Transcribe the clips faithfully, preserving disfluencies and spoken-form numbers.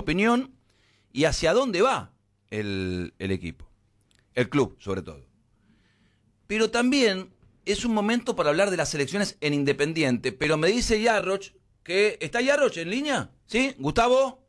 opinión y hacia dónde va el, el equipo, el club sobre todo. Pero también es un momento para hablar de las elecciones en Independiente, pero me dice Yarroch que... ¿Está Yarroch en línea? ¿Sí? ¿Gustavo?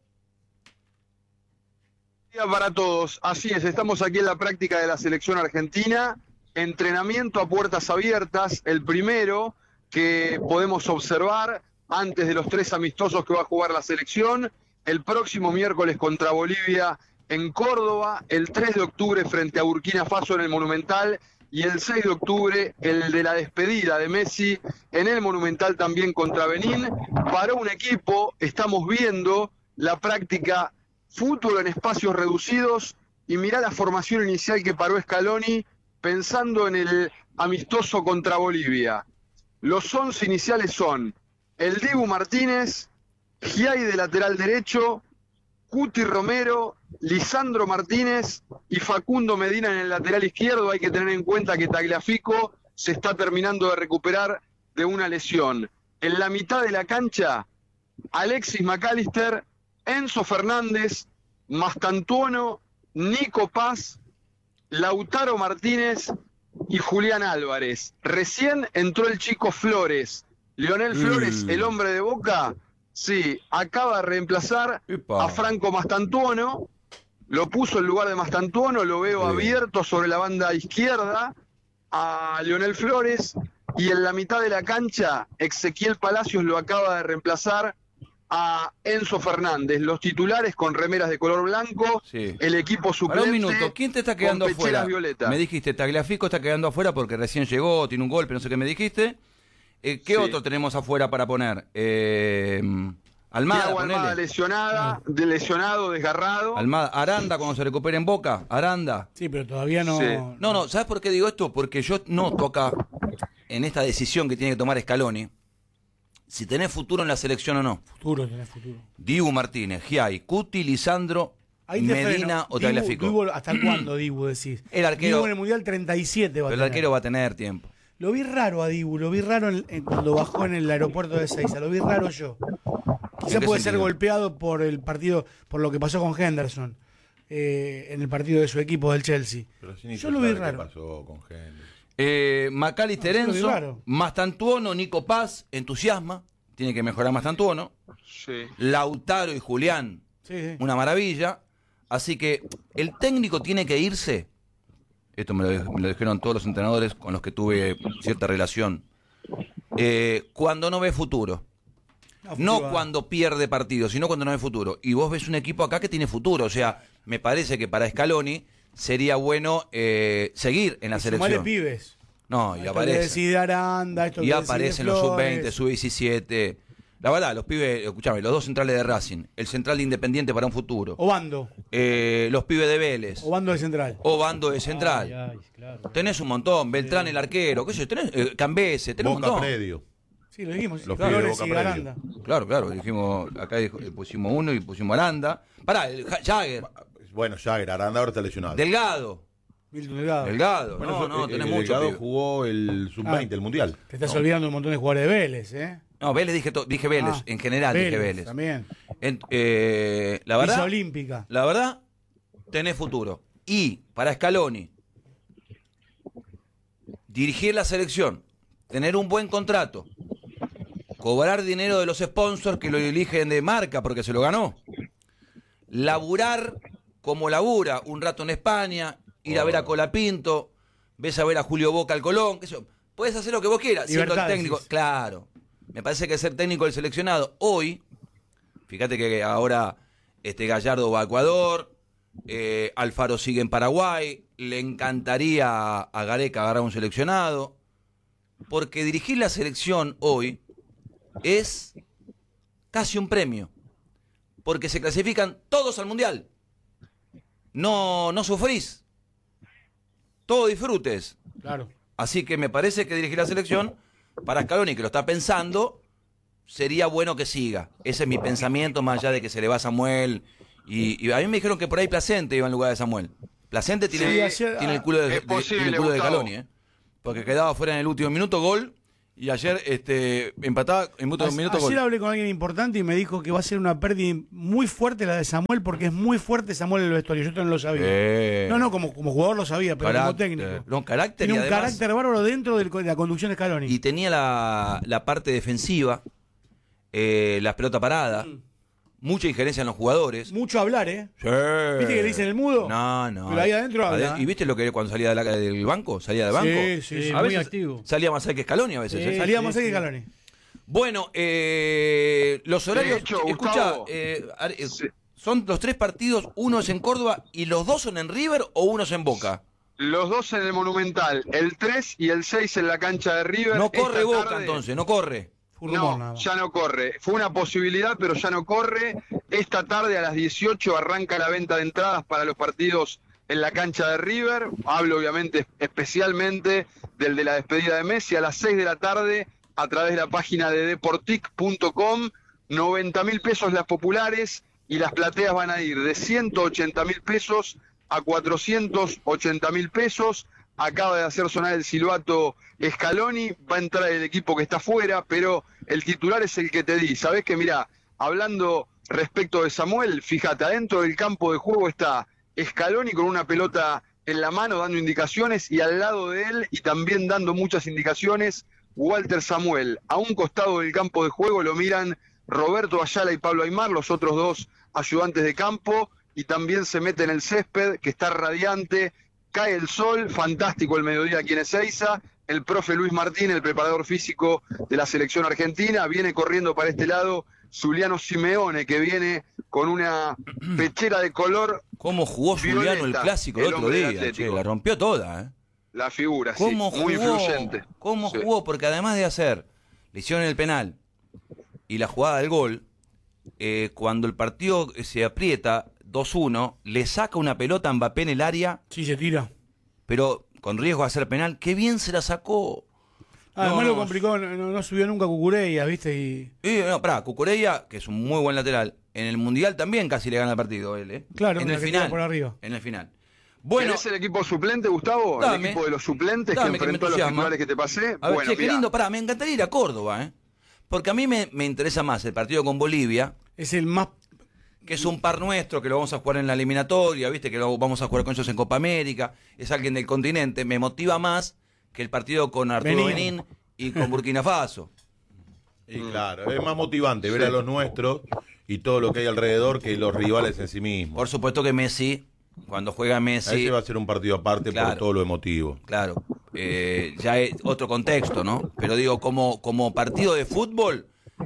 Para todos, así es, estamos aquí en la práctica de la selección argentina, entrenamiento a puertas abiertas, el primero que podemos observar antes de los tres amistosos que va a jugar la selección, el próximo miércoles contra Bolivia en Córdoba, el tres de octubre frente a Burkina Faso en el Monumental y el seis de octubre el de la despedida de Messi en el Monumental también contra Benín. Para un equipo, estamos viendo la práctica fútbol en espacios reducidos y mirá la formación inicial que paró Scaloni pensando en el amistoso contra Bolivia. Los once iniciales son el Dibu Martínez, Giai de lateral derecho, Cuti Romero, Lisandro Martínez y Facundo Medina en el lateral izquierdo. Hay que tener en cuenta que Tagliafico se está terminando de recuperar de una lesión. En la mitad de la cancha, Alexis McAllister, Enzo Fernández, Mastantuono, Nico Paz, Lautaro Martínez y Julián Álvarez. Recién entró el chico Flores. Leonel Flores, mm. el hombre de Boca, sí, acaba de reemplazar Epa. a Franco Mastantuono. Lo puso en lugar de Mastantuono, lo veo sí. abierto sobre la banda izquierda a Leonel Flores. Y en la mitad de la cancha, Ezequiel Palacios lo acaba de reemplazar a Enzo Fernández. Los titulares con remeras de color blanco, sí. el equipo suplente. Para un minuto, ¿quién te está quedando afuera? Violeta. Me dijiste, Tagliafico está quedando afuera porque recién llegó, tiene un golpe, no sé qué me dijiste. Eh, ¿Qué sí. otro tenemos afuera para poner? Eh, Almada, Thiago Almada lesionada, de lesionado, desgarrado. Almada, Aranda cuando se recupere en Boca, Aranda. Sí, pero todavía no... Sí. No, no, ¿sabes por qué digo esto? Porque yo noto acá, en esta decisión que tiene que tomar Scaloni, si tenés futuro en la selección o no. Futuro, tenés futuro. Dibu Martínez, Giai, Cuti, Lisandro, Medina o Tagliafico. Dibu, ¿hasta cuándo Dibu decís? El arquero. Dibu en el Mundial treinta y siete va a Pero tener. el arquero va a tener tiempo. Lo vi raro a Dibu, lo vi raro en, en, cuando bajó en el aeropuerto de Ezeiza, lo vi raro yo. Quizá puede ser golpeado por el partido, por lo que pasó con Henderson, eh, en el partido de su equipo del Chelsea. Pero sin yo lo vi raro. ¿Qué pasó con Henderson? Eh, Macalister Enzo, Mastantuono, Nico Paz, entusiasma, tiene que mejorar Mastantuono. Sí. Lautaro y Julián, sí, sí. una maravilla. Así que el técnico tiene que irse. Esto me lo, me lo dijeron todos los entrenadores con los que tuve cierta relación. Eh, cuando no ve futuro. No, no cuando pierde partidos, sino cuando no ve futuro. Y vos ves un equipo acá que tiene futuro. O sea, me parece que para Scaloni sería bueno eh, seguir en la y selección. Pibes. No, y esto aparece. Que decide Aranda, esto y que aparecen los sub veinte, sub diecisiete. La verdad, los pibes, escuchame, los dos centrales de Racing, el central de Independiente para un futuro. Obando. Eh, los pibes de Vélez. Obando de central. Obando de central. Ay, ay, claro. Tenés un montón, Beltrán el arquero, qué sé yo, tenés eh, Cambese, tenés Boca un montón. Predio. Sí, lo dijimos. Los claro, pibes de Boca y Predio. Aranda. Claro, claro, dijimos, acá dijo, pusimos uno y pusimos Aranda. Pará, el Jagger. Bueno, Jagger, Aranda ahora está lesionado. Delgado. Milton Delgado. Delgado, Bueno, no, no, eh, tenés eh, mucho. Delgado tío. jugó el sub veinte, ah, el Mundial. Te estás no. olvidando un montón de jugadores de Vélez, ¿eh? No, Vélez dije, to, dije Vélez, ah, en general Vélez, dije Vélez. También. En, eh, la verdad. Villa Olímpica. La verdad, tenés futuro. Y para Scaloni, dirigir la selección, tener un buen contrato, cobrar dinero de los sponsors que lo eligen de marca porque se lo ganó, laburar como labura, un rato en España, ir oh. a ver a Colapinto, ves a ver a Julio Boca al Colón, qué sé yo. Puedes hacer lo que vos quieras, siendo el técnico. Sí. Claro, me parece que ser técnico del seleccionado hoy, fíjate que ahora este Gallardo va a Ecuador, eh, Alfaro sigue en Paraguay, le encantaría a, a Gareca agarrar un seleccionado, porque dirigir la selección hoy es casi un premio, porque se clasifican todos al Mundial. No, no sufrís, todo disfrutes. Claro. Así que me parece que dirigir la selección, para Scaloni, que lo está pensando, sería bueno que siga. Ese es mi pensamiento, más allá de que se le va a Samuel. Y, y a mí me dijeron que por ahí Placente iba en lugar de Samuel. Placente tiene, sí, tiene el culo de, de, posible, tiene el culo de Gustavo. Scaloni, ¿eh? Porque quedaba fuera en el último minuto, gol, Y ayer este, empataba en minuto, A- minuto Ayer gol. hablé con alguien importante y me dijo que va a ser una pérdida muy fuerte la de Samuel, porque es muy fuerte Samuel en el vestuario. Yo esto no lo sabía. Eh. No, no, como, como jugador lo sabía, pero como Carácter. técnico. No, carácter Tiene y un además- carácter bárbaro dentro del- de la conducción de Scaloni. Y tenía la, la parte defensiva, eh, la pelota parada, Mm. mucha injerencia en los jugadores. Mucho hablar, ¿eh? Sí. ¿Viste que le dicen el mudo? No, no. Pero ahí adentro habla. Adent- ¿Y viste lo que cuando salía de la- del banco? Salía del banco. Sí, sí, sí. A muy veces activo. salía más que Scaloni a veces. Sí. ¿eh? Salía más sí, que sí. Scaloni. Bueno, eh, los horarios. hecho, escucha, Gustavo, eh, Are- eh, sí. son los tres partidos, uno es en Córdoba y los dos son en River o uno es en Boca. Los dos en el Monumental, el tres y el seis en la cancha de River. No corre Esta Boca tarde- entonces, no corre. Fue un rumor, nada No, más. ya no corre. Fue una posibilidad, pero ya no corre. Esta tarde a las dieciocho arranca la venta de entradas para los partidos en la cancha de River. Hablo obviamente especialmente del de la despedida de Messi. A las seis de la tarde, a través de la página de deportic punto com, noventa mil pesos las populares y las plateas van a ir de ciento ochenta mil pesos a cuatrocientos ochenta mil pesos. Acaba de hacer sonar el silbato Scaloni, va a entrar el equipo que está afuera, pero el titular es el que te di. Sabés que, mira, hablando respecto de Samuel, fíjate, adentro del campo de juego está Scaloni con una pelota en la mano dando indicaciones y al lado de él y también dando muchas indicaciones, Walter Samuel. A un costado del campo de juego lo miran Roberto Ayala y Pablo Aimar, los otros dos ayudantes de campo, y también se mete en el césped, que está radiante. Cae el sol, fantástico el mediodía aquí en Ezeiza. El profe Luis Martín, el preparador físico de la selección argentina, viene corriendo para este lado Zuliano Simeone, que viene con una pechera de color, ¿Cómo jugó Violeta, Juliano el clásico el el otro hombre del día? Atlético. Che, la rompió toda, ¿eh? la figura, sí, ¿Cómo muy jugó? influyente. ¿Cómo Sí. jugó? Porque además de hacer lesión en el penal y la jugada del gol, eh, cuando el partido se aprieta dos uno, le saca una pelota a Mbappé en el área, Sí, se tira. pero con riesgo de hacer penal. ¡Qué bien se la sacó! Además No, lo complicó, no, no subió nunca Cucurella, ¿viste? Y Y, no, pará, Cucurella, que es un muy buen lateral, en el Mundial también casi le gana el partido él, ¿eh? Claro, en la el que tira final. por arriba. En el final. Bueno, ¿Tenés el equipo suplente, Gustavo? Dame. El equipo de los suplentes Dame, que que me enfrentó a los entusiasma. titulares que te pasé. a ver, bueno, che, qué mirá, lindo, pará, me encantaría ir a Córdoba, ¿eh? Porque a mí me, me interesa más el partido con Bolivia, es el más. que es un par nuestro, que lo vamos a jugar en la eliminatoria, ¿viste? Que lo vamos a jugar con ellos en Copa América, es alguien del continente, me motiva más que el partido con Arturo Benín. Benín y con Burkina Faso. Y claro, es más motivante ver a los nuestros y todo lo que hay alrededor que los rivales en sí mismos. Por supuesto que Messi, cuando juega Messi, Ese va a ser un partido aparte Claro. por todo lo emotivo. claro, eh, ya es otro contexto, ¿no? Pero digo, como, como partido de fútbol,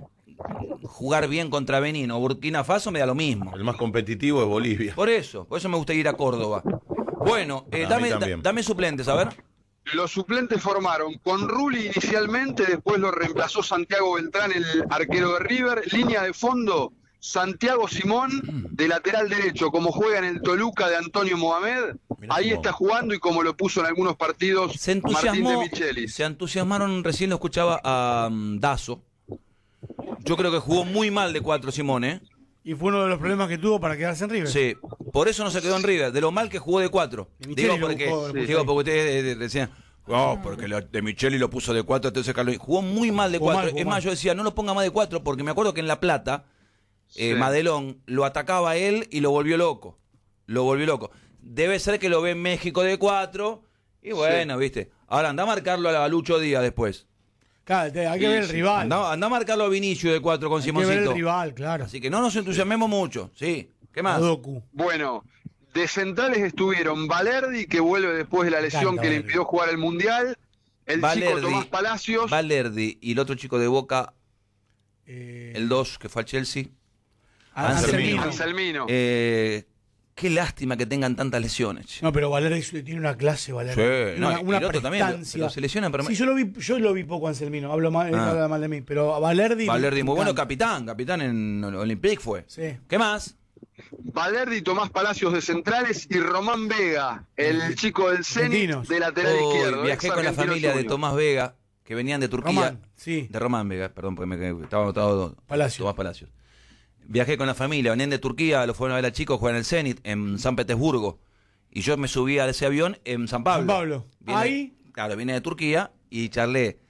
jugar bien contra Benín o Burkina Faso me da lo mismo. El más competitivo es Bolivia. Por eso, por eso me gusta ir a Córdoba. Bueno, eh, A mí dame, da- también. dame suplentes, a ver. los suplentes formaron con Rulli inicialmente, después lo reemplazó Santiago Beltrán, el arquero de River. Línea de fondo, Santiago Simón, de lateral derecho, como juega en el Toluca de Antonio Mohamed. Mirá Ahí Simón. está jugando y como lo puso en algunos partidos Se Martín de entusiasmó, Michelis. se entusiasmaron, recién lo escuchaba a um, Dazo. Yo creo que jugó muy mal de cuatro Simón, ¿eh? Y fue uno de los problemas que tuvo para quedarse en River. Sí, por eso no se quedó en River, de lo mal que jugó de cuatro. Y Micheli Digo lo porque, buscó, lo puso digo ahí. porque ustedes eh, decían, no, porque la- de Micheli lo puso de cuatro, entonces Carlos jugó muy mal de Jugó cuatro. mal, jugó Es más, mal. yo decía, no lo ponga más de cuatro, porque me acuerdo que en La Plata, eh, Sí. Madelón lo atacaba a él y lo volvió loco. Lo volvió loco. Debe ser que lo ve en México de cuatro, y bueno, viste. Ahora anda a marcarlo a Lucho Díaz después. Claro, te- hay que Sí, ver el sí. rival. Anda, anda a marcarlo a Vinicius de cuatro con hay que ver el Simoncito. rival, claro. Así que no nos entusiasmemos mucho, sí. ¿Qué más? Doku. Bueno, de centrales estuvieron Valerdi, que vuelve después de la lesión Encanta que le Valerdi. impidió jugar el Mundial. El chico Tomás Palacios. Valerdi y el otro chico de Boca, Eh, el dos que fue al Chelsea. Anselmino. Anselmino. Eh, qué lástima que tengan tantas lesiones. che. No, pero Valerdi tiene una clase, Valerdi. Sí, no, una, y una el otro también, prestancia. pero se lesionan, pero- Sí, yo lo vi, yo lo vi poco a Anselmino. Hablo mal, él Ah. habla mal de mí, pero a Valerdi. Valerdi, me muy bueno, encanta. capitán, capitán en Olympique fue. Sí. ¿Qué más? Valerdi, Tomás Palacios de centrales y Román Vega, el chico del Zenit Argentinos. de lateral Hoy izquierdo. viajé ex con la Argentino familia de Junior. Tomás Vega, que venían de Turquía. Román, sí. De Román Vega, perdón, porque me estaba anotado Palacios. Tomás Palacios. Viajé con la familia, venían de Turquía, lo fueron a ver a chicos, juegan en el Zenit, en San Petersburgo. Y yo me subí a ese avión en San Pablo. San Pablo. Viene- Ahí. Claro, vine de Turquía y charlé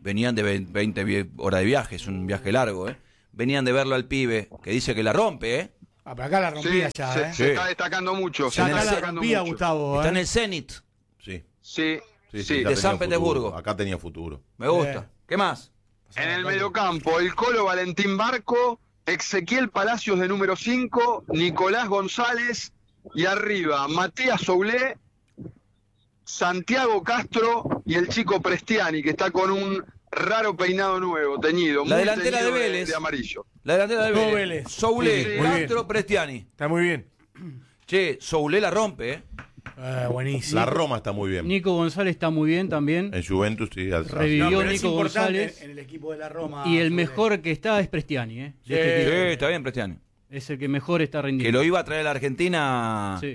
venían de veinte horas de viaje, es un viaje largo, ¿eh? Venían de verlo al pibe, que dice que la rompe, ¿eh? Ah, pero acá la rompía Sí, ya, se, ¿eh? se Sí. está destacando mucho. Ya se acá está la destacando rompía, mucho. Gustavo, Está ¿eh? en el Zenit, Sí. Sí, Sí, sí. ya de tenía San futuro. Petersburgo. Acá tenía futuro. me gusta. Eh. ¿Qué más? En el mediocampo, el Colo Valentín Barco, Ezequiel Palacios de número cinco, Nicolás González y arriba Matías Soulé, Santiago Castro y el chico Prestiani, que está con un raro peinado nuevo, teñido. La muy delantera teñido de Vélez. de amarillo. La delantera de Todo Vélez. Vélez. Soulé, Sí, sí. Muy Castro, bien. Prestiani. Está muy bien. Che, Soulé la rompe, ¿eh? Eh, buenísimo. La Roma está muy bien. Nico González está muy bien también. En Juventus, sí. al- Revivió. No, pero es Nico importante González. en el equipo de la Roma. Y el sobre- mejor que está es Prestiani, ¿eh? De Sí. este Sí, equipo. está bien, Prestiani. Es el que mejor está Que rindiendo. lo iba a traer a la Argentina, Sí.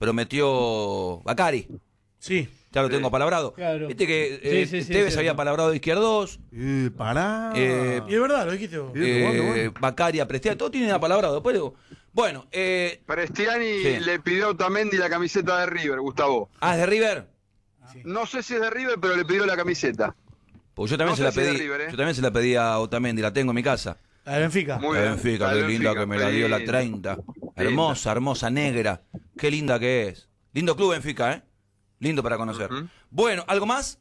prometió Bacari. Sí. Ya lo tengo palabrado. Claro. Viste que Sí, eh, sí, sí, Tevez cierto. había palabrado de izquierdos, Eh, pará. Eh, Y es verdad, lo dijiste vos. Sí. Bueno, eh, bueno. Bacari, Prestiani, todo tiene apalabrado. Después digo, bueno, eh, Prestiani Sí. le pidió a Otamendi la camiseta de River, Gustavo. ah, es de River. No sé si es de River, pero le pidió la camiseta. Pues yo también No se sé la si es de pedí. River, ¿eh? Yo también se la pedí a Otamendi, la tengo en mi casa. La de Benfica. Muy La bien. Benfica, La qué de linda Benfica, que me la dio la linda. treinta. Hermosa, hermosa, negra. Qué linda que es. Lindo club Benfica, ¿eh? Lindo para conocer. Ujú. Bueno, ¿algo más?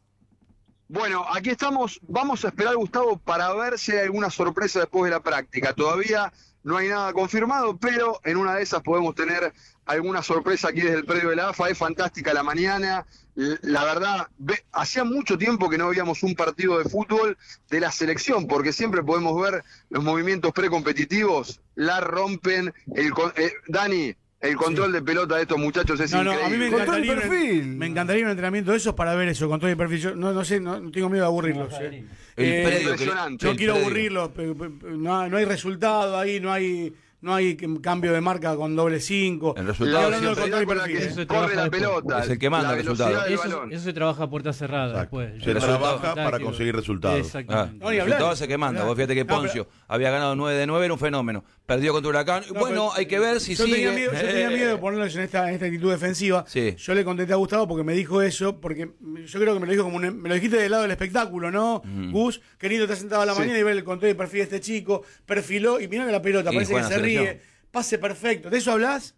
Bueno, aquí estamos, vamos a esperar, Gustavo, para ver si hay alguna sorpresa después de la práctica. Todavía no hay nada confirmado, pero en una de esas podemos tener alguna sorpresa aquí desde el predio de la A F A. Es fantástica la mañana. L- La verdad, ve- hacía mucho tiempo que no veíamos un partido de fútbol de la selección, porque siempre podemos ver los movimientos precompetitivos, la rompen. El, con- eh, Dani, el control de pelota de estos muchachos es No, no, a increíble. mí me Control encantaría, un- perfil. me encantaría un entrenamiento de esos para ver eso, con todo el perfil. Yo no, no sé, no, no tengo miedo de aburrirlos. eh. El Eh, predio que- impresionante. No el quiero predio. aburrirlos, pe- pe- pe- no, no hay resultado ahí, no hay no hay cambio de marca con doble cinco. El Estoy resultado hablando de siempre- control y con la perfil. que eh. Eso se corre trabaja la después. pelota. Es el que manda la el resultado. velocidad del Eso, balón. eso se trabaja a puerta cerrada Exacto. después. Se El trabaja resultado para táctico. conseguir resultados. Ah, Exactamente. No, ni el hablar. resultado es el que manda. Hablar. Vos fíjate que No, Poncio pero- había ganado nueve de nueve, era un fenómeno. Perdió contra Huracán. No, bueno, pero hay que ver si yo sigue. Tenía miedo, yo tenía Eh, miedo de ponerlos en esta, en esta actitud defensiva. Sí. Yo le contesté a Gustavo porque me dijo eso, porque yo creo que me lo dijo como un- me lo dijiste del lado del espectáculo, ¿no? Gus, qué lindo, está sentado a la Sí. mañana y ver el control y perfil de este chico, perfiló y mirá la pelota, Y parece que juega se en la ríe, selección. pase perfecto. ¿De eso hablas?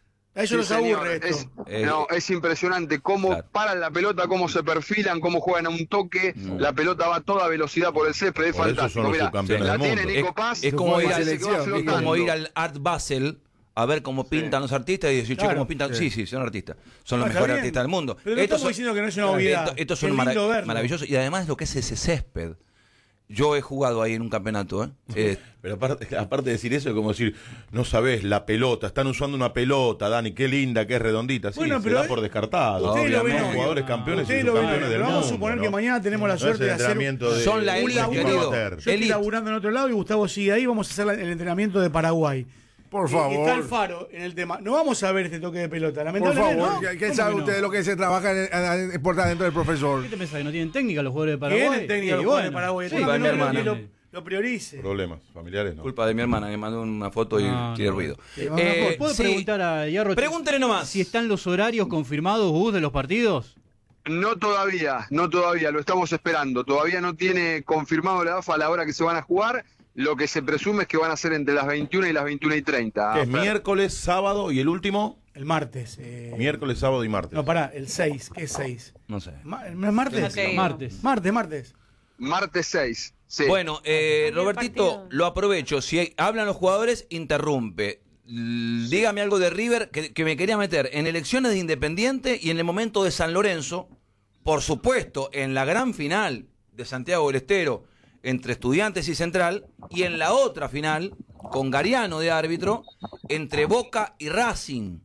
A ellos Sí, los señor. aburre esto. Es, Eh, no, es impresionante cómo claro. paran la pelota, cómo se perfilan, cómo juegan a un toque. Mm. La pelota va a toda velocidad por el césped. Es Por eso fantástico. son los Mirá, subcampeones la del tiene mundo. Nico Es, Paz. es como, Fue ir la al, selección, es Nico. como ir al Art Basel a ver cómo pintan los artistas y decir, che, Claro. cómo pintan. Sí, sí, son artistas. Son los Ah, está mejores bien. artistas del mundo. Pero no Estos estamos son- diciendo que no es una obviedad. Estos, estos Es son lindo mara- verlo. maravillosos. Y además lo que es ese césped. Yo he jugado ahí en un campeonato, ¿eh? Eh, Pero aparte, aparte de decir eso, es como decir, no sabés, la pelota, están usando una pelota, Dani, qué linda, qué redondita. Sí, Bueno, se pero da es- por descartado. Ustedes lo ven Son obvio. jugadores campeones Ustedes y lo ven subcampeones obvio, del pero mundo. vamos a suponer ¿no? que mañana tenemos la No suerte es de hacer entrenamiento de- Son la de- élite, de laburo. querido. amateur. Yo estoy Elite. laburando en otro lado y Gustavo sigue ahí. Vamos a hacer la- el entrenamiento de Paraguay. Por Y- y está el favor. Faro en el tema. No vamos a ver este toque de pelota, Por lamentablemente. favor. ¿no? ¿Qué- ¿Qué ¿Cómo sabe que no? usted de lo que se trabaja en, en, en- por dentro del profesor? ¿Qué te pensás? ¿Que no tienen técnica los jugadores de Paraguay? Tienen técnica los Y jugadores de bueno, Paraguay. sí, El tema va que mi no- hermana. que lo, lo priorice. Problemas familiares, ¿no? culpa de mi hermana que mandó una foto y No, tiene no. ruido. Sí, Eh, ¿Puedo sí. preguntar a Hierro Pregúntele nomás. si están los horarios confirmados, Gus, de los partidos? No todavía, no todavía, lo estamos esperando. Todavía no tiene confirmado la A F A a la hora que se van a jugar. Lo que se presume es que van a ser entre las veintiuna y las veintiuna y treinta. Que es Fer. miércoles, sábado y el último, El martes. eh, miércoles, sábado y martes. No, pará, el seis. ¿Qué es seis? No sé. Ma- ¿No es martes? No te digo. Martes. Martes, martes. Martes seis. Sí. Bueno, eh, El Robertito, partido. lo aprovecho. Si hay- hablan los jugadores, interrumpe. L- Dígame algo de River que, que me quería meter en elecciones de Independiente y en el momento de San Lorenzo. Por supuesto, en la gran final de Santiago del Estero entre Estudiantes y Central. Y en la otra final, con Gariano de árbitro, entre Boca y Racing.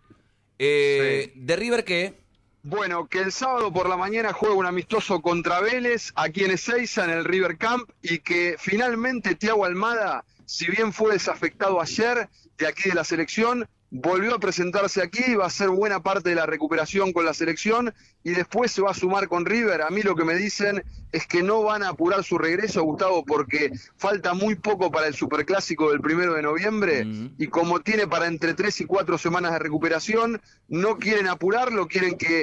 Eh, ¿De River qué? Bueno, que el sábado por la mañana juega un amistoso contra Vélez aquí en Ezeiza, en el River Camp, y que finalmente Thiago Almada, si bien fue desafectado ayer de aquí de la selección, volvió a presentarse aquí y va a hacer buena parte de la recuperación con la selección y después se va a sumar con River. A mí lo que me dicen es que no van a apurar su regreso, Gustavo, porque falta muy poco para el Superclásico del primero de noviembre Mm. y como tiene para entre tres y cuatro semanas de recuperación, no quieren apurarlo, quieren que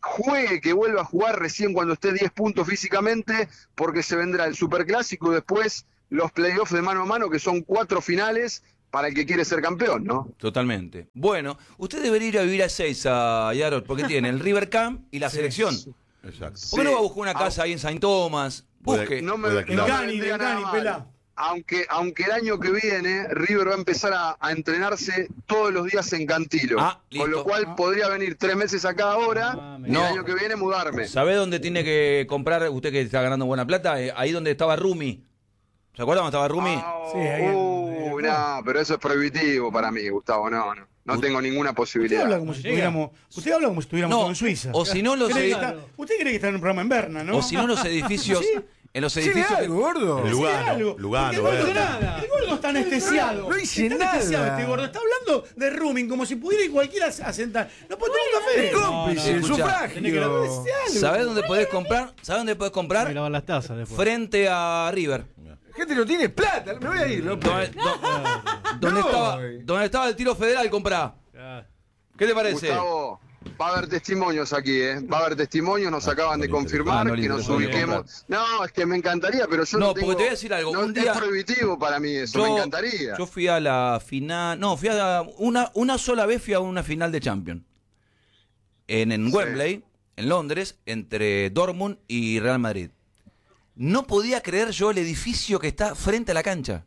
juegue, que vuelva a jugar recién cuando esté diez puntos físicamente, porque se vendrá el Superclásico y después los playoffs de mano a mano, que son cuatro finales para el que quiere ser campeón, ¿no? Totalmente. Bueno, usted debería ir a vivir a Ezeiza, Yarot, porque tiene el River Camp y la Sí. selección. Exacto. ¿Por qué no Sí. va a buscar una casa ahí en Saint Thomas? Busque. No me, Puede no quedar. me Gani, vendría de nada Gani, mal. pelá. Aunque, aunque el año que viene River va a empezar a, a entrenarse todos los días en Cantilo. Ah, con lo listo. cual podría venir tres meses acá ahora Ah, y me- el No. año que viene mudarme. ¿Sabe dónde tiene que comprar usted que está ganando buena plata? Eh, ahí donde estaba Rumi. ¿Se acuerdan dónde estaba Rumi? Ah, Sí, ahí en- uh, ahí en- no, pero eso es prohibitivo para mí, Gustavo. No, no. No tengo ninguna Usted posibilidad. habla como si Llega. estuviéramos, usted habla como si estuviéramos No, todos en Suiza. o si no los ¿Cree que edi- está- usted cree que está en un programa en Berna, ¿no? O si no los edificios, Sí. en los Tiene edificios algo, gordo. El Sí, Lugano, algo. Lugano, Porque el gordo, Berna. está, el gordo está anestesiado. No hice está anestesiado nada. este gordo. Está hablando de rooming como si pudiera ir cualquiera a sentar. No puede tomar un café. Cómplice, no, el escucha, sufragio. tenés que la- Algo. ¿sabés dónde podés comprar? ¿Sabés dónde podés Hay que comprar? lavar las tazas después. Frente a River. Gente no tiene plata. Me voy a ir, loco. Donde, do- donde No. estaba, donde estaba el tiro federal, comprá. Ah, ¿Qué te parece? Gustavo, va a haber testimonios aquí, ¿eh? Va a haber testimonios, nos Ah, acaban no de le confirmar interesa. Ah, no le que nos interesa, no le ubiquemos. No, es que me encantaría, pero yo no, No, tengo... porque te voy a decir algo, no, un día- es prohibitivo para mí eso, me encantaría. Yo fui a la final. No, fui a una, una sola vez fui a una final de Champions. En, en Sí. Wembley, en Londres, entre Dortmund y Real Madrid. No podía creer yo el edificio que está frente a la cancha.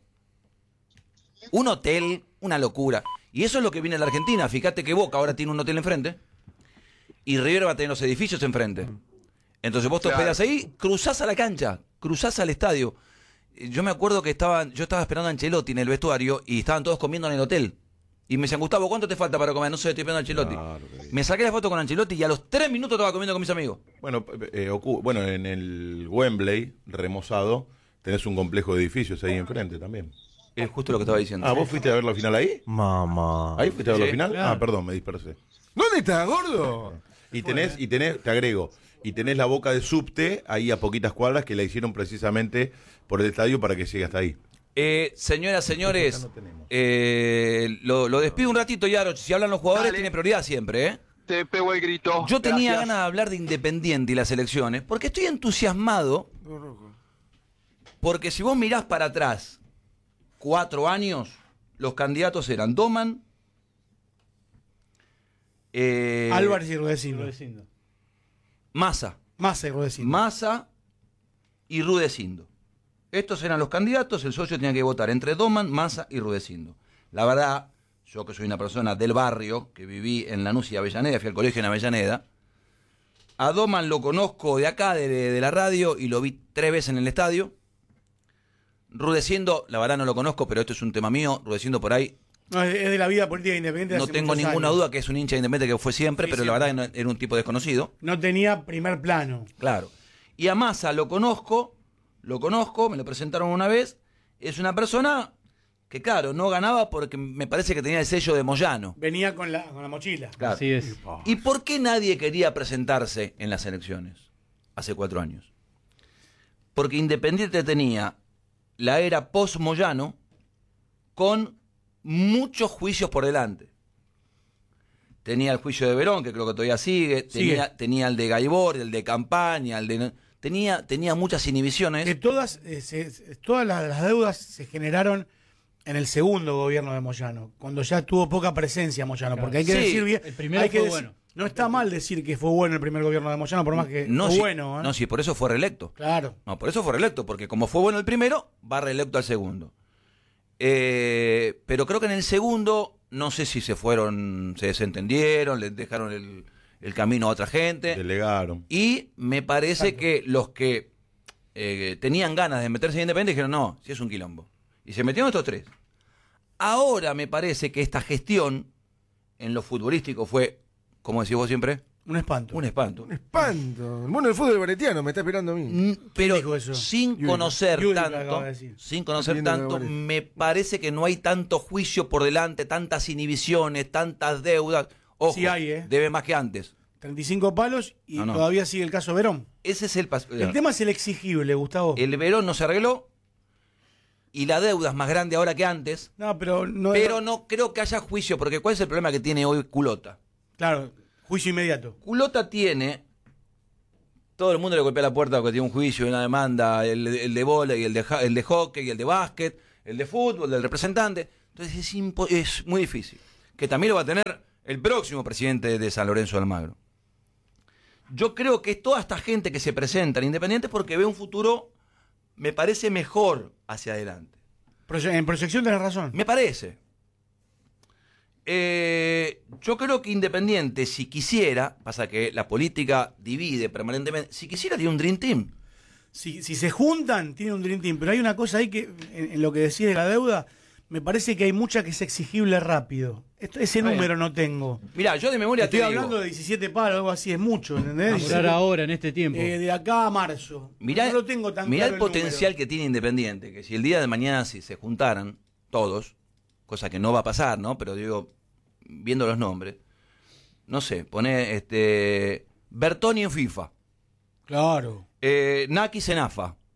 Un hotel, una locura. Y eso es lo que viene en la Argentina. Fíjate que Boca ahora tiene un hotel enfrente. Y River va a tener los edificios enfrente. Entonces vos te Claro. hospedás ahí, cruzás a la cancha, cruzás al estadio. Yo me acuerdo que estaban, yo estaba esperando a Ancelotti en el vestuario y estaban todos comiendo en el hotel. Y me decían, Gustavo, ¿cuánto te falta para comer? No sé, estoy esperando a Ancelotti. Claro, querido. Me saqué la foto con Ancelotti y a los tres minutos estaba comiendo con mis amigos. Bueno, eh, ocu- bueno, en el Wembley, remozado, tenés un complejo de edificios ahí enfrente también. Es justo lo que estaba diciendo. Ah, ¿vos fuiste a ver la final ahí? Mamá. ¿Ahí fuiste a ver la Sí, final? claro. Ah, perdón, me dispersé. ¿Dónde está, gordo? Y tenés, y tenés, te agrego, y tenés la boca de subte ahí a poquitas cuadras que la hicieron precisamente por el estadio para que llegue hasta ahí. Eh, señoras, señores, Acá no tenemos. eh, lo, lo despido un ratito, Yaro. Si hablan los jugadores, Dale. tiene prioridad siempre, ¿eh? Te pego el grito. Yo tenía Gracias. ganas de hablar de Independiente y las elecciones, porque estoy entusiasmado, porque si vos mirás para atrás, cuatro años, los candidatos eran Doman, eh, Álvarez y Rudecindo. Rudecindo. Massa, Massa y Rudecindo. Massa y Rudecindo. Estos eran los candidatos, el socio tenía que votar entre Doman, Massa y Rudecindo. La verdad, yo que soy una persona del barrio, que viví en Lanús y Avellaneda, fui al colegio en Avellaneda, a Doman lo conozco de acá, de, de la radio, y lo vi tres veces en el estadio. Rudecindo, la verdad no lo conozco, pero esto es un tema mío. Rudecindo por ahí, No, es es de la vida política independiente. no hace tengo muchos ninguna años. duda que es un hincha independiente que fue siempre, Sí, pero la siempre. verdad que no- era un tipo desconocido. No tenía primer plano. Claro. Y a Massa lo conozco, lo conozco, me lo presentaron una vez. Es una persona que, claro, no ganaba porque me parece que tenía el sello de Moyano. Venía con la, con la mochila. Claro. Así es. ¿Y por qué nadie quería presentarse en las elecciones hace cuatro años? Porque Independiente tenía la era post-Moyano con muchos juicios por delante. Tenía el juicio de Verón, que creo que todavía sigue. Sigue. Tenía, tenía el de Gaibor, el de campaña, el de... Tenía, tenía muchas inhibiciones. Que todas, eh, se- se- todas las, las deudas se generaron en el segundo gobierno de Moyano, cuando ya tuvo poca presencia Moyano. Porque hay que Sí, decir bien. el primero hay que fue decir- bueno. No está mal decir que fue bueno el primer gobierno de Moyano, por más que No, fue sí, bueno. ¿eh? no, sí, por eso fue reelecto. Claro. No, por eso fue reelecto, porque como fue bueno el primero, va reelecto al segundo. Eh, pero creo que en el segundo, no sé si se fueron, se desentendieron, les dejaron el, el camino a otra gente. Delegaron. Y me parece que los que eh, tenían ganas de meterse en Independiente dijeron, no, si es un quilombo. Y se metieron estos tres. Ahora me parece que esta gestión en lo futbolístico fue, como decís vos siempre, Un espanto. un espanto. Un espanto. El mono del fútbol baretiano me está esperando a mí. Mm, Pero dijo eso? sin Yuri. conocer Yuri lo tanto, acaba de decir. sin conocer Entiendo tanto, lo que me parece que no hay tanto juicio por delante, tantas inhibiciones, tantas deudas. Ojo, Sí hay, ¿eh? debe más que antes. treinta y cinco palos y No, no. todavía sigue el caso Verón. Ese es el paso. El tema es el exigible, Gustavo. El Verón no se arregló y la deuda es más grande ahora que antes, No, pero no. pero no creo que haya juicio, porque ¿cuál es el problema que tiene hoy Culota? Claro, juicio inmediato. Culota tiene todo el mundo le golpea la puerta porque tiene un juicio, una demanda, el, el de bola y el de, el de hockey y el de básquet, el de fútbol, del representante. Entonces es, impo es muy difícil. Que también lo va a tener el próximo presidente de San Lorenzo de Almagro. Yo creo que toda esta gente que se presenta en Independiente porque ve un futuro, me parece, mejor hacia adelante. En proyección tenés razón. Me parece. Eh, yo creo que Independiente, si quisiera, pasa que la política divide permanentemente, si quisiera tiene un Dream Team. Si, si se juntan, tiene un Dream Team. Pero hay una cosa ahí que, en, en lo que decís de la deuda, me parece que hay mucha que es exigible rápido. Esto, ese Bueno. número no tengo. Mirá, yo de memoria Estoy te digo. hablando de diecisiete palos, algo así, es mucho, ¿entendés? Ahora, ahora, en este tiempo. Eh, de acá a marzo. Mirá, no lo tengo tan mirá claro el potencial número. que tiene Independiente, que si el día de mañana si se juntaran todos, cosa que no va a pasar, ¿no? Pero digo, viendo los nombres, no sé, pone este Bertoni en FIFA, Claro. eh, Nakis en A F A,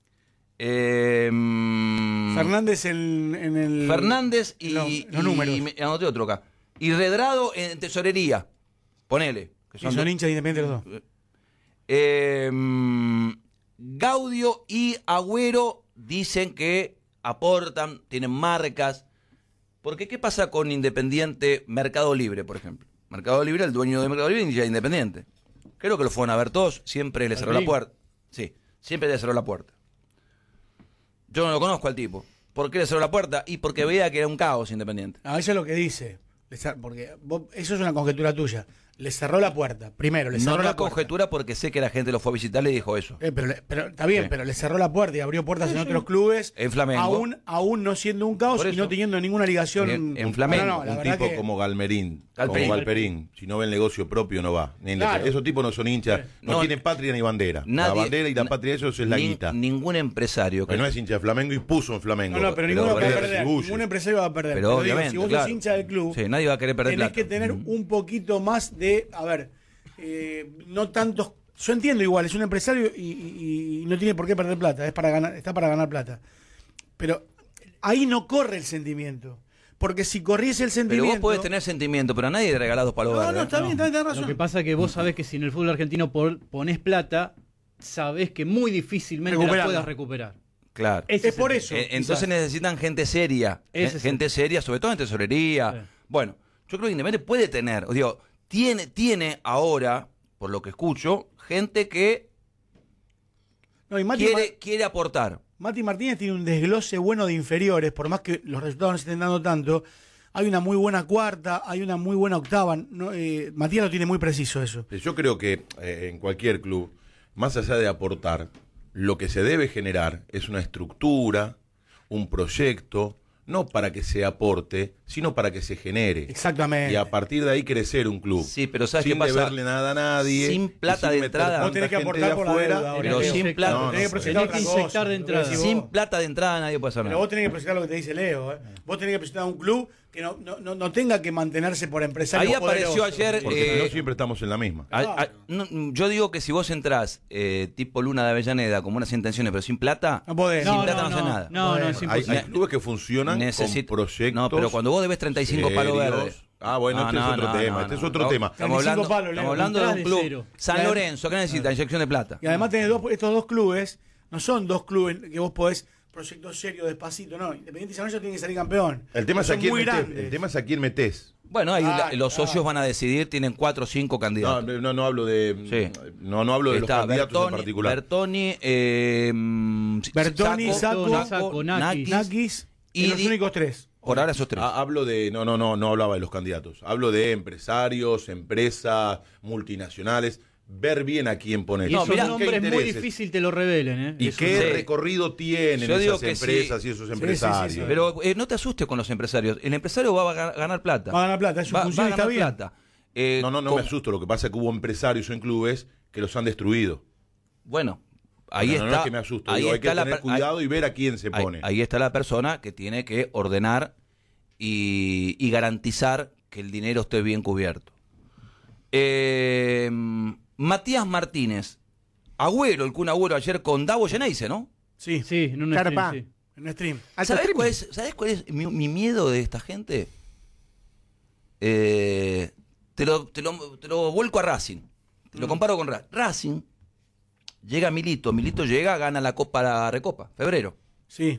eh, mm, Fernández en, en el. Fernández y, los- y- los números. y me anoté otro acá. Y Redrado en tesorería. Ponele. Que Sí, son dos- hinchas de Independiente los dos. Eh, mm, Gaudio y Agüero dicen que aportan, tienen marcas. Porque ¿qué pasa con Independiente Mercado Libre, por ejemplo? Mercado Libre, el dueño de Mercado Libre es Independiente. Creo que lo fueron a ver todos, siempre le cerró la Alpín. puerta. Sí, siempre le cerró la puerta. Yo no lo conozco al tipo. ¿Por qué le cerró la puerta? Y porque veía que era un caos Independiente. No, eso es lo que dice. Le cer- Porque vos- eso es una conjetura tuya. Le cerró la puerta. Primero, le cerró No, no la es puerta. conjetura porque sé que la gente lo fue a visitar y le dijo eso. Eh, pero, le- pero está bien, Sí. pero le cerró la puerta y abrió puertas en otros clubes. En Flamengo. Aún, aún no siendo un caos Por y eso. no teniendo ninguna ligación. En- en Flamengo. No, no, la Un verdad tipo que- como Galmerín, Galperín. como Galperín, si no ve el negocio propio no va. Ni Claro. Esos tipos no son hinchas, no, No, tienen patria ni bandera. Nadie- la bandera y la na- patria de ellos es la nin- guita. Ningún empresario. que- Pero no es hincha de Flamengo y puso en Flamengo. No, no, pero ninguno va a le perder. retribuye. Ningún empresario va a perder. Pero digo, obviamente, si vos claro. sos hincha del club, Sí, nadie va a querer perder tenés plata. que tener un poquito más de. A ver, eh, no tantos. Yo entiendo igual, es un empresario y, y- y no tiene por qué perder plata, es para ganar, está para ganar plata. Pero ahí no corre el sentimiento. Porque si corriese el Pero sentimiento. vos podés tener sentimiento, pero a nadie le regalás dos palos No, verdes. no, está ¿eh? bien, está bien, tenés razón. Lo que pasa es que vos sabés que si en el fútbol argentino por- ponés plata, sabés que muy difícilmente la Recuperarla. puedas recuperar. Claro. Ese Es por el- eso. Eh, entonces quizás. necesitan gente seria. Ese eh, es gente seria, sobre todo en tesorería. Sí. Bueno, yo creo que Independiente puede tener, o digo, tiene, tiene ahora, por lo que escucho, gente que No, y Mati, quiere, quiere aportar. Mati Martínez tiene un desglose bueno de inferiores, por más que los resultados no se estén dando tanto. Hay una muy buena cuarta, hay una muy buena octava. No, eh, Matías lo tiene muy preciso eso. Yo creo que eh, en cualquier club, más allá de aportar, lo que se debe generar es una estructura, un proyecto, no para que se aporte, sino para que se genere. Exactamente. Y a partir de ahí crecer un club. Sí, pero ¿sabes sin qué pasa? deberle nada a nadie. Sin y plata de meter entrada. tanta Vos tenés que gente aportar de por la afuera. deuda ahora. Pero Tenés sin que- plata. No, no, tenés que no. presentar Tenés que otra inyectar cosa, de lo que entrada. decís Sin vos. plata de entrada nadie puede hacer Pero nada. vos tenés que presentar lo que te dice Leo. ¿eh? Vos tenés que presentar un club que no, no, no, no tenga que mantenerse por empresarios Ahí apareció poderosos. ayer, Porque si eh, no, siempre estamos en la misma. A- a- Claro. no, yo digo que si vos entrás eh, tipo Luna de Avellaneda con buenas intenciones pero sin plata, No podés. sin No, plata no, no, hace no, nada. no, no, es Hay, imposible. hay clubes que funcionan Necesita- con proyectos. No, pero cuando vos debes treinta y cinco palos serios. verdes. Ah, bueno, No, este no, es otro no, tema. no, este es no. otro No, tema. Estamos treinta y cinco hablando, palos, Leo. estamos hablando de un Entrás de club. cero. San Y adem- Lorenzo, ¿qué necesita? Inyección de plata. Y además tenés dos, estos dos clubes, no son dos clubes que vos podés proyectos serios despacito, no. Independiente y San Lorenzo tiene que salir campeón. El tema, es a Son quién muy metés, grandes. el tema es a quién metés. Bueno, ahí Ah, la- los claro. socios van a decidir, tienen cuatro o cinco No, candidatos. no, no hablo de. Sí. No, no hablo de los Está candidatos Bertoni, en particular. Bertoni, eh, mm, Bertoni, Sacco, Sacco, Nakis, Nakis y y los Di- únicos tres. Por ahora esos tres. Ah, hablo de. No, no, no, no hablaba de los candidatos. Hablo de empresarios, empresas, multinacionales. Ver bien a quién poner. Y No, esos mirá, nombres qué muy intereses difícil te lo revelen, ¿eh? y Eso qué no. sí. recorrido tienen Yo digo esas que empresas sí. y esos Sí, sí, empresarios. sí, sí. Pero eh, no te asustes con los empresarios. El empresario va a ga- ganar plata. Va a ganar plata, es su Va- función va a y está ganar bien. plata. Eh, No, no, no con- me asusto. Lo que pasa es que hubo empresarios en clubes que los han destruido. Bueno, ahí no, está. no, no es que me asusto. ahí Digo, hay que está la tener per- cuidado ahí- y ver a quién se ahí- pone. Ahí está la persona que tiene que ordenar y, y garantizar que el dinero esté bien cubierto. Eh, Matías Martínez, Agüero, el Kun Agüero ayer con Davo Geneise, ¿no? Sí, Sí, en un Carpa. stream, sí. en un stream. ¿Sabés cuál, es, ¿Sabés cuál es mi, mi miedo de esta gente? Eh, te, lo, te, lo, te lo vuelco a Racing. Te lo comparo con Ra- Racing. llega Milito, Milito llega, gana la Copa la Recopa, febrero. Sí.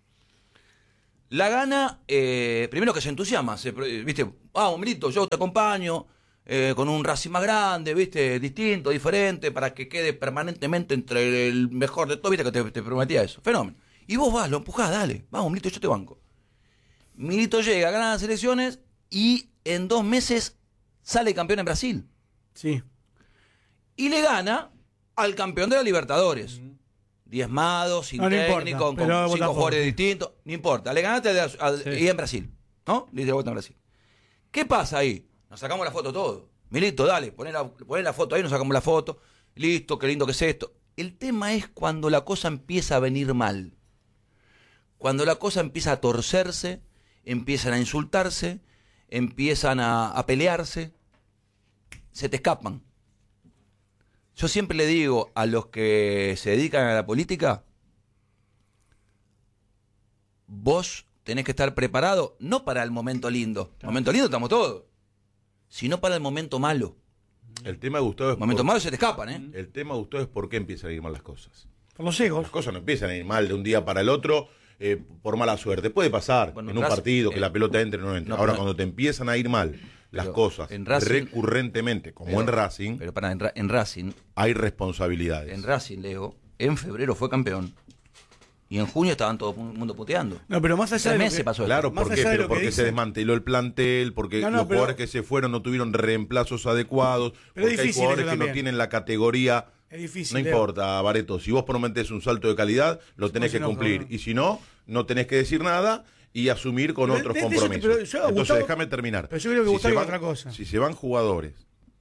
La gana, eh, primero que se entusiasma, se, viste, vamos Milito, yo te acompaño, eh, con un Racing más grande, viste, distinto, diferente, para que quede permanentemente entre el mejor de todo, viste que te, te prometía eso, fenómeno. Y vos vas, lo empujás, dale, vamos Milito, yo te banco. Milito llega, gana las elecciones y en dos meses sale campeón en Brasil. Sí. Y le gana al campeón de la Libertadores. Diezmado, sin No, no técnico, importa, con pero cinco Botafogo, jugadores sí. distintos. No importa, le ganaste al, al- Sí. y en Brasil, ¿no? Le dice la vuelta en Brasil. ¿Qué pasa ahí? Nos sacamos la foto todo. Milito, dale, poné la, poné la foto ahí, nos sacamos la foto. Listo, qué lindo que es esto. El tema es cuando la cosa empieza a venir mal. Cuando la cosa empieza a torcerse, empiezan a insultarse, empiezan a, a pelearse, se te escapan. Yo siempre le digo a los que se dedican a la política, vos tenés que estar preparado, no para el momento lindo, el momento lindo estamos todos, sino para el momento malo. El tema, Gustavo, es El momento por, malo se te escapan, ¿eh? el tema, Gustavo, es por qué empiezan a ir mal las cosas. Por los egos. Las cosas no empiezan a ir mal de un día para el otro eh, por mala suerte. Puede pasar Bueno, en un Racing, partido que eh, la pelota entre o no entre. no, Ahora, pero- cuando te empiezan a ir mal las Pero cosas en Racing- recurrentemente, como Pero- en Racing, Pero para, en, Ra- en Racing, hay responsabilidades. en Racing, Leo, en febrero fue campeón. Y en junio estaban todo el mundo puteando. No, pero más allá Tres de lo meses que- pasó esto. Claro, Más ¿por qué? allá de Pero lo que porque se dicen- desmanteló el plantel, porque No, no, los pero- jugadores que se fueron no tuvieron reemplazos adecuados, Pero es porque hay difícil jugadores eso que no también. tienen la categoría. Es difícil, No Leo. importa, Bareto, si vos prometés un salto de calidad, lo tenés si que no, cumplir. no. Y si no, no tenés que decir nada y asumir con Pero otros de- de eso te- compromisos. pero yo, Entonces, Gustavo- déjame terminar. pero yo creo que Gustavo se diga van- otra cosa. Si se van jugadores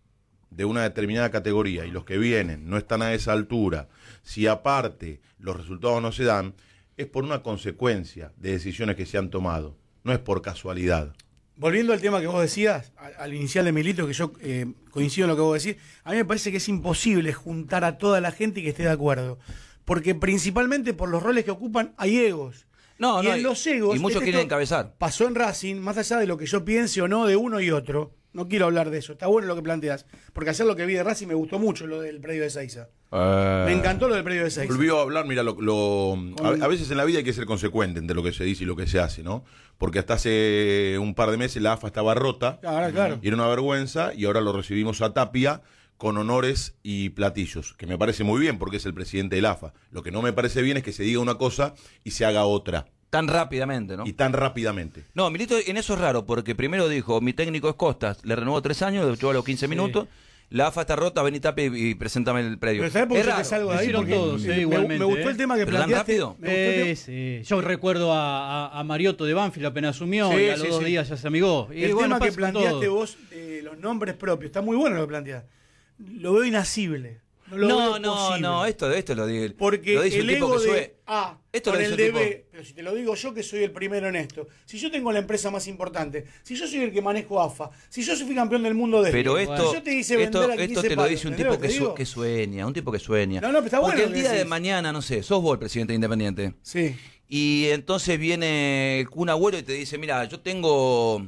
de una determinada categoría y los que vienen no están a esa altura, si aparte los resultados no se dan, es por una consecuencia de decisiones que se han tomado, no es por casualidad. Volviendo al tema que vos decías, al, al inicial de Milito, que yo eh, coincido en lo que vos decís, a mí me parece que es imposible juntar a toda la gente y que esté de acuerdo. Porque principalmente por los roles que ocupan hay egos. No, y no, en y- los egos. y muchos este quieren esto encabezar. Pasó en Racing, más allá de lo que yo piense o no de uno y otro. No quiero hablar de eso. Está bueno lo que planteas. Porque ayer lo que vi de Racing me gustó mucho, lo del predio de Seiza. Me encantó lo del predio de Seiza. Volvió a hablar, mira, lo, lo- a, Con- a veces en la vida hay que ser consecuente entre lo que se dice y lo que se hace, ¿no? Porque hasta hace un par de meses la A F A estaba rota, Ahora, claro. y era una vergüenza, y ahora lo recibimos a Tapia con honores y platillos, que me parece muy bien porque es el presidente del A F A. Lo que no me parece bien es que se diga una cosa y se haga otra, Tan rápidamente, ¿no? y tan rápidamente. No, Milito en eso es raro, porque primero dijo, mi técnico es Costas, le renovó tres años, le echó a los quince minutos, la A F A está rota, vení Tapia y, y preséntame el predio. Pero ¿sabés por qué Es yo raro. te salgo de Lo ahí? hicieron Porque todos, me- eh, me, igualmente, me gustó eh. el tema que ¿Pero tan planteaste. rápido? Me gustó el Sí, tema- sí. Yo recuerdo a, a, a Mariotto de Banfield apenas asumió Sí, y a los sí, dos sí. días ya se amigó. Y El bueno, tema que pasa con planteaste todo. vos, eh, los nombres propios, está muy bueno lo que planteas. Lo veo inasible. No, lo No, veo no, posible. no, esto, esto lo dice, Porque lo dice el un tipo ego que de sube. A Esto con lo el dice de un tipo- B, pero si te lo digo yo que soy el primero en esto, si yo tengo la empresa más importante, si yo soy el que manejo A F A, si yo fui campeón del mundo de Pero esto, esto, si yo te hice esto, vender a esto quince te lo palos, dice un ¿entendés tipo lo que, te su- digo? que sueña, un tipo que sueña. No, no, pero está Porque bueno el lo que día de decís. mañana, no sé, sos vos el presidente independiente. Sí. Y entonces viene el Kun Agüero y te dice, mira, yo tengo...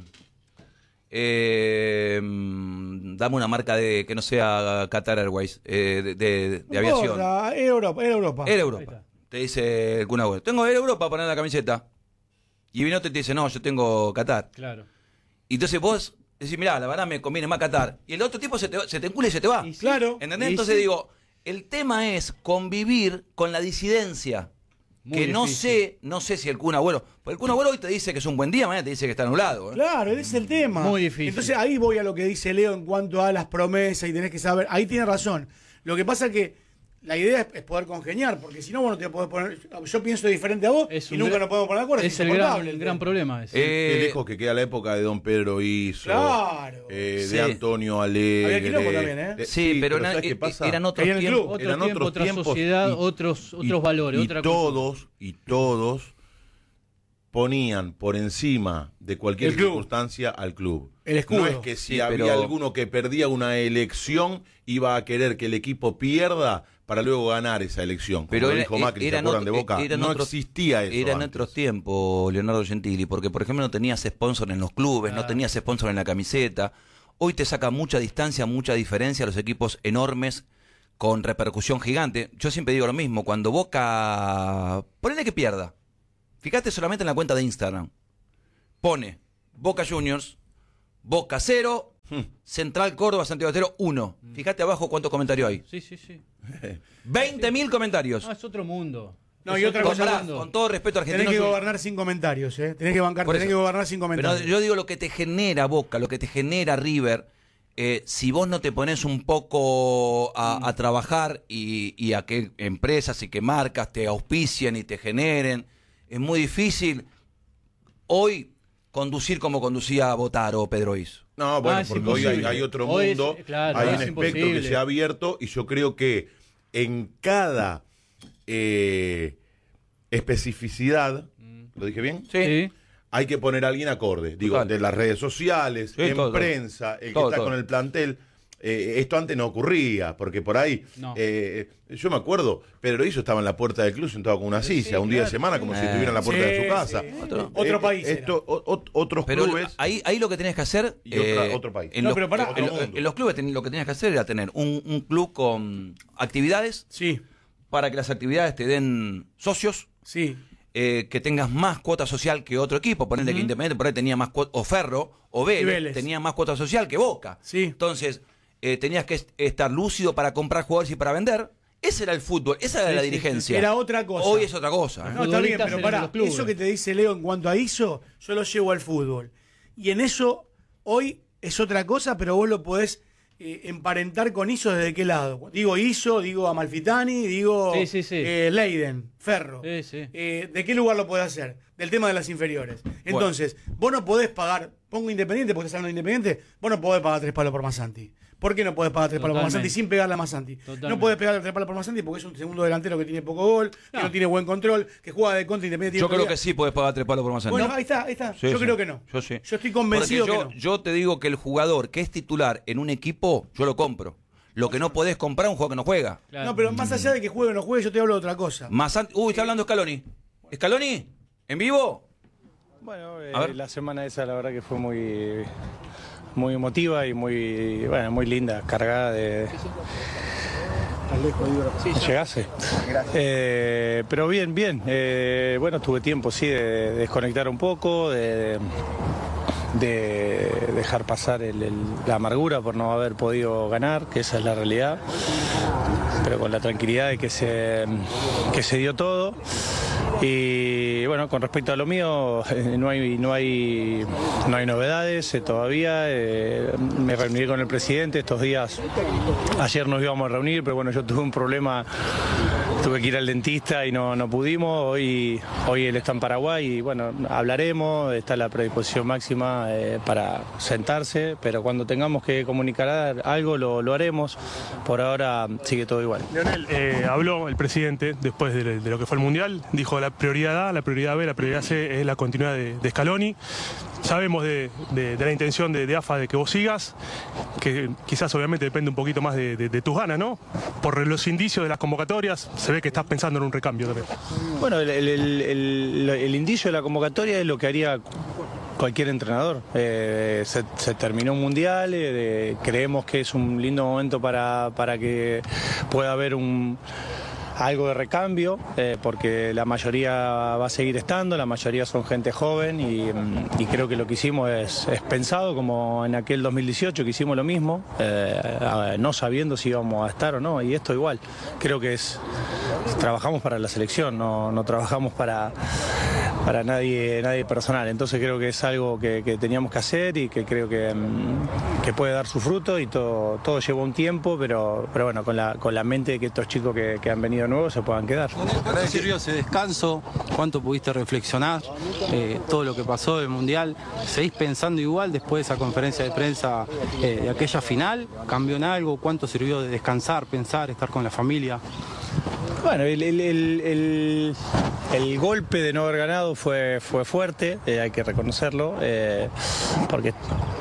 eh, mm, dame una marca de que no sea Qatar Airways, eh, de, de- de No aviación. importa, era Europa, era Europa. Era Ahí Europa. está. Te dice el Kun Agüero. Tengo Air Europa para poner en la camiseta. Y vino otro y te dice, no, yo tengo Qatar. Claro. Y entonces vos decís, mirá, la verdad me conviene más Qatar. Y el otro tipo se te, se te encula y se te va. Y sí. Claro. ¿Entendés? Y Entonces sí. digo, el tema es convivir con la disidencia. Muy que no difícil. sé, no sé si el Kun Agüero, porque el Kun Agüero hoy te dice que es un buen día, mañana te dice que está anulado. ¿eh? Claro, ese es el tema. Muy difícil. Entonces ahí voy a lo que dice Leo en cuanto a las promesas y tenés que saber. Ahí tiene razón. Lo que pasa es que la idea es, es poder congeniar, porque si no, vos no te podés poner. Yo pienso diferente a vos Es y un nunca gran- nos podemos poner de acuerdo. Es el gran, el gran problema. ese. Eh, Qué lejos que queda la época de Don Pedro Iso, Claro. eh, Sí. de Antonio Alegre. Había quilombo también, ¿eh? de- Sí, pero, ¿sabes na- qué e- pasa? eran otros Ahí en el tiempos. club. Otro Eran tiempo, otros otra tiempos sociedad, y- otros, y- otros valores, y otra cultura. todos y todos ponían por encima de cualquier El club. circunstancia al club. El escudo. No es que si Sí, había pero- alguno que perdía una elección iba a querer que el equipo pierda para luego ganar esa elección. Como Pero lo era- dijo Macri, ¿se eran acuerdan otro- de Boca? eran no otros- existía eso Eran antes. otros tiempos, Leonardo Gentili, porque por ejemplo no tenías sponsor en los clubes, no Claro. tenías sponsor en la camiseta. Hoy te saca mucha distancia, mucha diferencia a los equipos enormes con repercusión gigante. Yo siempre digo lo mismo, cuando Boca, ponele que pierda, fíjate solamente en la cuenta de Instagram, pone Boca Juniors, Boca cero, hmm. Central Córdoba, Santiago del Estero uno. Fíjate abajo cuántos comentarios hay. Sí, sí, sí. veinte mil comentarios. No, es otro mundo. No, es y otra cosa, con, con todo respeto a Argentina. Tenés que gobernar sin comentarios, ¿eh? Tenés que bancar, tenés que gobernar sin comentarios. Pero yo digo lo que te genera Boca, lo que te genera River. Eh, si vos no te pones un poco a, a trabajar y, y a que empresas y que marcas te auspicien y te generen, es muy difícil hoy conducir como conducía Botaro o Pedro Is. No, bueno, Ah, porque hoy hay, hay otro Hoy es- mundo, claro, hay es un espectro imposible. que se ha abierto y yo creo que en cada eh, especificidad, ¿lo dije bien? Sí. Hay que poner a alguien acorde, digo, Total. de las redes sociales, Sí, en todo, todo. prensa, el Todo, que está todo. con el plantel. Eh, esto antes no ocurría, porque por ahí, No. eh, yo me acuerdo, Pedro Hizo estaba en la puerta del club sentado con una silla, un día de semana, como si Eh. estuviera en la puerta de Sí, su casa. sí. Otro- Otro Eh, país era. Esto, o- o- otros Pero clubes. ahí, ahí lo que tenías que hacer... Y otra- otro país. En, No, los, pero pará. en- Otro mundo. en los clubes ten- lo que tenías que hacer era tener un, un club con actividades Sí, para que las actividades te den socios, sí. eh, que tengas más cuota social que otro equipo. Ponele que Independiente por ahí tenía más cuota, o Ferro, o Vélez, Vélez. tenía más cuota social que Boca. Sí. Entonces, eh, tenías que est- estar lúcido para comprar jugadores y para vender. Ese era el fútbol, esa era Sí, la sí, dirigencia. Era otra cosa. Hoy es otra cosa. ¿eh? No, está bien, Futbolistas pero en pará, los clubes. eso que te dice Leo en cuanto a ISO, yo lo llevo al fútbol. Y en eso, hoy es otra cosa, pero vos lo podés eh, emparentar con ISO desde qué lado. Digo ISO, digo Amalfitani, digo Sí, sí, sí. eh, Leiden, Ferro. Sí, sí. Eh, ¿De qué lugar lo podés hacer? Del tema de las inferiores. Entonces, vos no podés pagar, pongo Independiente, porque estás hablando de Independiente, vos no podés pagar tres palos por Masanti. ¿Por qué no podés pagar tres palos por Totalmente. Masanti sin pegarle a Masanti? Totalmente. No podés pegarle tres palos por Masanti porque es un segundo delantero que tiene poco gol, que No. no tiene buen control, que juega de contra Independiente. Yo tiene creo autoridad. que sí puedes pagar tres palos por más. Bueno, ahí está, ahí está. Sí, yo sí. creo que no. Yo sí. Yo estoy convencido Porque yo, que no. yo te digo que el jugador que es titular en un equipo, yo lo compro. Lo que no podés comprar es un jugador que no juega. Claro. No, pero más allá de que juegue o no juegue, yo te hablo de otra cosa. Más an- Uy, está hablando Scaloni. ¿Scaloni? ¿En vivo? Bueno, eh, A ver. la semana esa la verdad que fue muy, muy emotiva y muy, bueno, muy linda, cargada de... Llegase. Eh, pero bien, bien. Eh, bueno, tuve tiempo, sí, de, de desconectar un poco, de, de dejar pasar el- el- la amargura por no haber podido ganar, que esa es la realidad. Pero con la tranquilidad de que se, que se dio todo. Y bueno, con respecto a lo mío, eh, no hay, no hay, no hay novedades eh, todavía. Eh, me reuní con el presidente estos días. Ayer nos íbamos a reunir, pero bueno, yo tuve un problema. Tuve que ir al dentista y no, no pudimos. Hoy, hoy él está en Paraguay y bueno, hablaremos. Está la predisposición máxima eh, para sentarse, pero cuando tengamos que comunicar algo lo, lo haremos. Por ahora sigue todo igual. Leonel, eh, habló el presidente después de, de lo que fue el Mundial, dijo la prioridad A, la prioridad B, la prioridad C es la continuidad de, de Scaloni. Sabemos de, de- de la intención de, de A F A de que vos sigas, que quizás obviamente depende un poquito más de, de- de tus ganas, ¿no? Por los indicios de las convocatorias, se ve que estás pensando en un recambio también. Bueno, el, el- el- el- el indicio de la convocatoria es lo que haría cualquier entrenador. Eh, se, se terminó un mundial, eh, de- creemos que es un lindo momento para, para que pueda haber un algo de recambio, eh, porque la mayoría va a seguir estando, la mayoría son gente joven y, mm, y creo que lo que hicimos es, es pensado, como en aquel dos mil dieciocho que hicimos lo mismo, eh, no sabiendo si íbamos a estar o no, y esto igual. Creo que es trabajamos para la selección, no, no trabajamos para, para nadie, nadie personal. Entonces creo que es algo que, que teníamos que hacer y que creo que, mm, que puede dar su fruto y todo, todo llevó un tiempo, pero, pero bueno, con la, con la mente de que estos chicos que, que han venido nuevos se puedan quedar. ¿Qué sirvió ese descanso? ¿Cuánto pudiste reflexionar? Eh, todo lo que pasó del Mundial. ¿Seguís pensando igual después de esa conferencia de prensa eh, de aquella final? ¿Cambió en algo? ¿Cuánto sirvió de descansar, pensar, estar con la familia? Bueno, el, el- el- el- el golpe de no haber ganado fue, fue fuerte, eh, hay que reconocerlo, eh, porque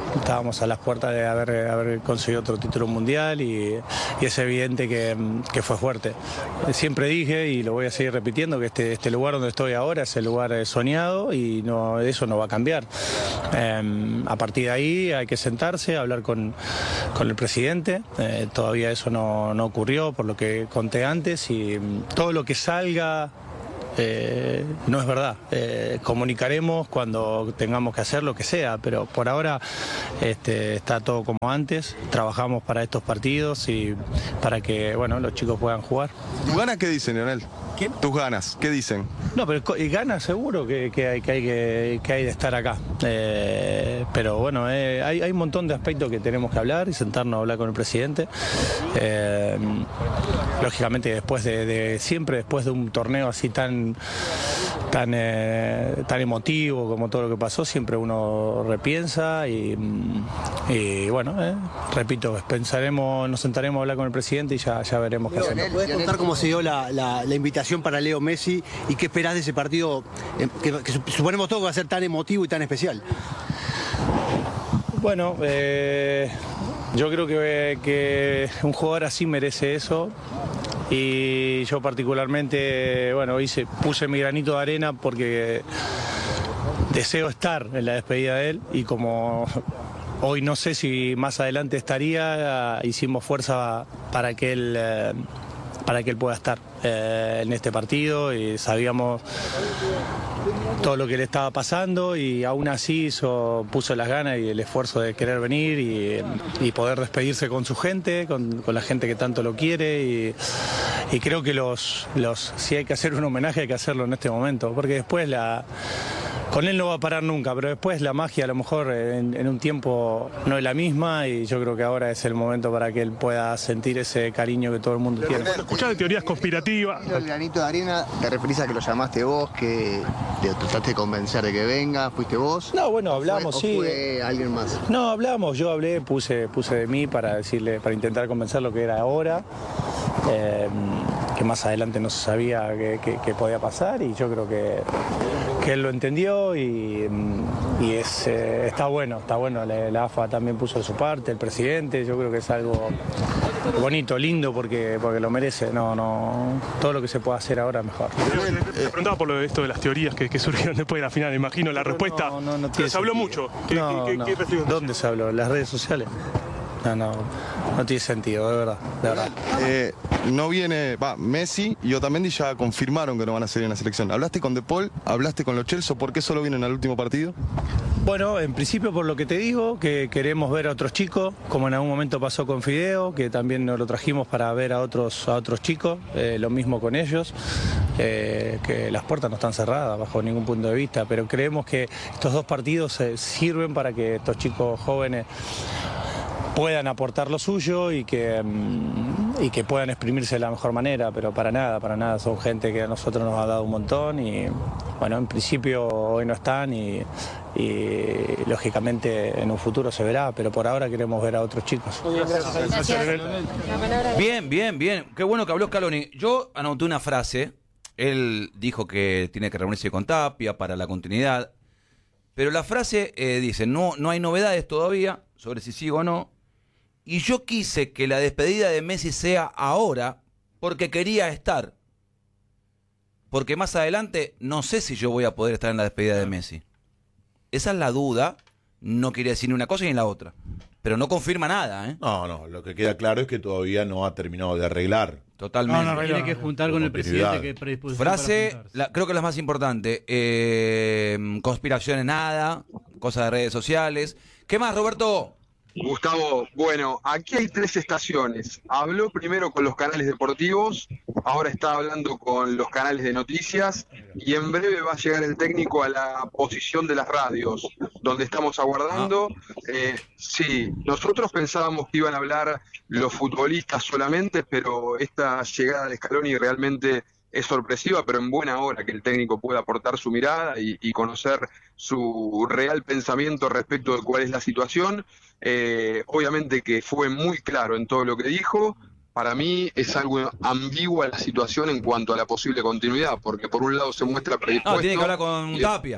estábamos a las puertas de haber, haber conseguido otro título mundial y, y es evidente que, que fue fuerte. Siempre dije, y lo voy a seguir repitiendo, que este, este lugar donde estoy ahora es el lugar soñado y no, eso no va a cambiar. Eh, a partir de ahí hay que sentarse, hablar con, con el presidente. Eh, todavía eso no, no ocurrió, por lo que conté antes, y todo lo que salga Eh, no es verdad. Eh, comunicaremos cuando tengamos que hacer lo que sea, pero por ahora este, está todo como antes. Trabajamos para estos partidos y para que bueno, los chicos puedan jugar. ¿Tus ganas qué dicen, Lionel? ¿Quién? ¿Tus ganas qué dicen? No, pero y ganas seguro que, que, hay, que, hay, que, que hay de estar acá. Eh, pero bueno, eh, hay, hay un montón de aspectos que tenemos que hablar y sentarnos a hablar con el presidente. Eh, lógicamente después de, de siempre después de un torneo así tan tan eh, tan emotivo como todo lo que pasó, siempre uno repiensa y, y bueno, eh, repito, pensaremos, nos sentaremos a hablar con el presidente y ya, ya veremos qué hacemos. ¿Puedes contar cómo se dio la, la, la invitación para Leo Messi y qué esperás de ese partido eh, que, que suponemos todo que va a ser tan emotivo y tan especial? Bueno, eh, yo creo que, que un jugador así merece eso. Y yo particularmente, bueno, hice, puse mi granito de arena porque deseo estar en la despedida de él y como hoy no sé si más adelante estaría, hicimos fuerza para que él, eh, para que él pueda estar eh, en este partido y sabíamos todo lo que le estaba pasando y aún así hizo, puso las ganas y el esfuerzo de querer venir y, y poder despedirse con su gente, con, con la gente que tanto lo quiere y, y creo que los, los, si hay que hacer un homenaje hay que hacerlo en este momento, porque después la... Con él no va a parar nunca, pero después la magia a lo mejor en, en un tiempo no es la misma y yo creo que ahora es el momento para que él pueda sentir ese cariño que todo el mundo tiene. Escuchás de teorías conspirativas. El granito de arena, ¿te referís a que lo llamaste vos, que te trataste de convencer de que venga, fuiste vos? No, bueno, hablamos, ¿O sí. ¿O fue alguien más? No, hablamos, yo hablé, puse, puse de mí para decirle, para intentar convencer lo que era ahora. Eh, que más adelante no se sabía que, que, que podía pasar y yo creo que, que él lo entendió y, y es, eh, está bueno, está bueno, la, la A F A también puso de su parte, el presidente, yo creo que es algo bonito, lindo porque, porque lo merece, no, no, todo lo que se pueda hacer ahora mejor. Te preguntaba por lo de esto de las teorías que, que surgieron después de la final, imagino la respuesta, no, no, no tiene se habló sentido. mucho. ¿Qué, no, qué, no. qué, qué ¿Dónde se habló? ¿En las redes sociales? No, no, no tiene sentido, de verdad, de verdad. Eh, no viene, va, Messi y Otamendi ya confirmaron que no van a seguir en la selección. ¿Hablaste con De Paul? ¿Hablaste con Lo Celso? ¿Por qué solo vienen al último partido? Bueno, en principio por lo que te digo, que queremos ver a otros chicos, como en algún momento pasó con Fideo, que también nos lo trajimos para ver a otros, a otros chicos, eh, lo mismo con ellos, eh, que las puertas no están cerradas bajo ningún punto de vista, pero creemos que estos dos partidos eh, sirven para que estos chicos jóvenes puedan aportar lo suyo y que, y que puedan exprimirse de la mejor manera, pero para nada, para nada, son gente que a nosotros nos ha dado un montón y bueno, en principio hoy no están y, y lógicamente en un futuro se verá, pero por ahora queremos ver a otros chicos. Bien, bien, bien, qué bueno que habló Scaloni. Yo anoté una frase, él dijo que tiene que reunirse con Tapia para la continuidad, pero la frase eh, dice, no, no hay novedades todavía sobre si sigo o no. Y yo quise que la despedida de Messi sea ahora porque quería estar. Porque más adelante no sé si yo voy a poder estar en la despedida de Messi. Esa es la duda. No quería decir ni una cosa ni la otra. Pero no confirma nada, ¿eh? No, no. Lo que queda claro es que todavía no ha terminado de arreglar. Totalmente. No, no, tiene que juntar con el presidente que predisposición. Frase, la, creo que la más importante. Eh, conspiraciones nada. Cosas de redes sociales. ¿Qué más, Roberto? Gustavo, bueno, aquí hay tres estaciones. Habló primero con los canales deportivos, ahora está hablando con los canales de noticias y en breve va a llegar el técnico a la posición de las radios, donde estamos aguardando. Eh, sí, nosotros pensábamos que iban a hablar los futbolistas solamente, pero esta llegada de Scaloni realmente es sorpresiva, pero en buena hora que el técnico pueda aportar su mirada y, y conocer su real pensamiento respecto de cuál es la situación. Eh, obviamente que fue muy claro en todo lo que dijo. Para mí es algo ambigua la situación en cuanto a la posible continuidad, porque por un lado se muestra predispuesto... No, tiene que hablar con y, Tapia.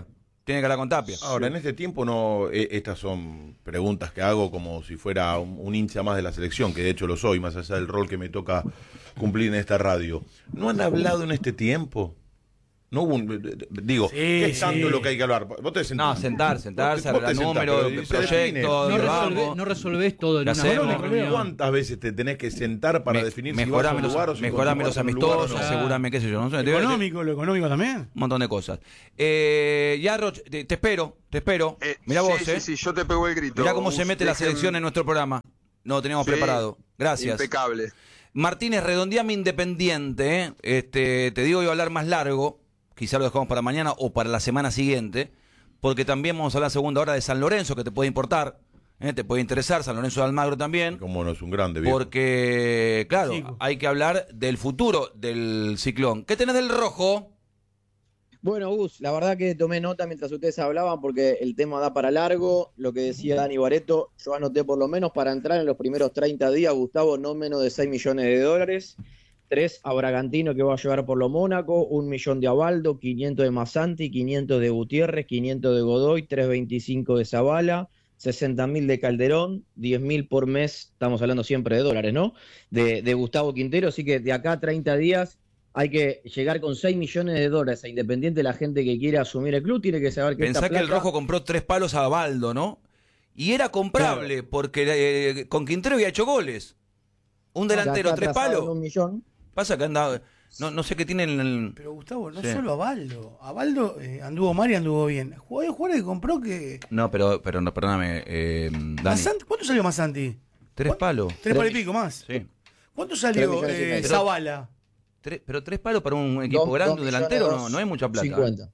Tiene que hablar con Tapia. Ahora, en este tiempo no, eh, estas son preguntas que hago como si fuera un, un hincha más de la selección, que de hecho lo soy, más allá del rol que me toca cumplir en esta radio. ¿No han hablado en este tiempo? No hubo un, digo, Sí, ¿qué es tanto sí. lo que hay que hablar? Vos te sentás. No, sentar, sentarse, Vos te- vos hablar te sentás, números, pero se define. proyectos, No, de resolvé- vamos. no resolvés todo en ¿Qué una hacemos? sola reunión. ¿Cuántas veces te tenés que sentar para Me- definir si vas a mejorame un los, lugar o si mejorame los continúas en un lugar o amistosos, no? asegúrame, qué sé yo. No sé, Lo económico, lo económico también. Un montón de cosas. Eh, Yarro, te, te espero, te espero. Eh, Mirá sí, vos, sí, eh. sí, yo te pego el grito. Mirá cómo se Gus, mete la dejen- selección en nuestro programa. No lo teníamos Sí, preparado. Gracias. Impecable. Martínez, redondeame Independiente. ¿eh? Este, te digo, iba a hablar más largo. Quizá lo dejamos para mañana o para la semana siguiente. Porque también vamos a hablar segunda hora de San Lorenzo, que te puede importar. ¿eh? Te puede interesar. San Lorenzo de Almagro también. Como no es un grande, viejo. Porque, claro, Chico. hay que hablar del futuro del Ciclón. ¿Qué tenés del Rojo? Bueno, Gus, la verdad que tomé nota mientras ustedes hablaban porque el tema da para largo. Lo que decía Dani Bareto, yo anoté por lo menos para entrar en los primeros treinta días, Gustavo, no menos de seis millones de dólares. Tres a Bragantino que va a llevar por lo Mónaco, un millón de Abaldo, quinientos de Massanti, quinientos de Gutiérrez, quinientos de Godoy, trescientos veinticinco de Zavala, sesenta mil de Calderón, diez mil por mes, estamos hablando siempre de dólares, ¿no? De, de Gustavo Quintero, así que de acá a treinta días hay que llegar con seis millones de dólares a Independiente. La gente que quiere asumir el club tiene que saber que Pensá esta que el plata- Rojo compró tres palos a Baldo, ¿no? Y era comprable, porque eh, con Quintero había hecho goles. Un delantero, Acá tres atrasado palos. en un millón. Pasa que anda. No, no sé qué tienen en el. Pero Gustavo, no Sí. solo Abaldo. Abaldo eh, anduvo mal y anduvo bien. Jugadores jugadores que compró que. No, pero, pero no, perdóname, eh, Dani. Massanti, ¿cuánto salió Massanti? Tres palos. Tres palos y pico más. Sí. ¿Cuánto Tres salió millones y eh, medio. Zavala? Tres- pero tres palos para un equipo Dos- grande, dos un delantero, millones, no, no hay mucha plata. cincuenta.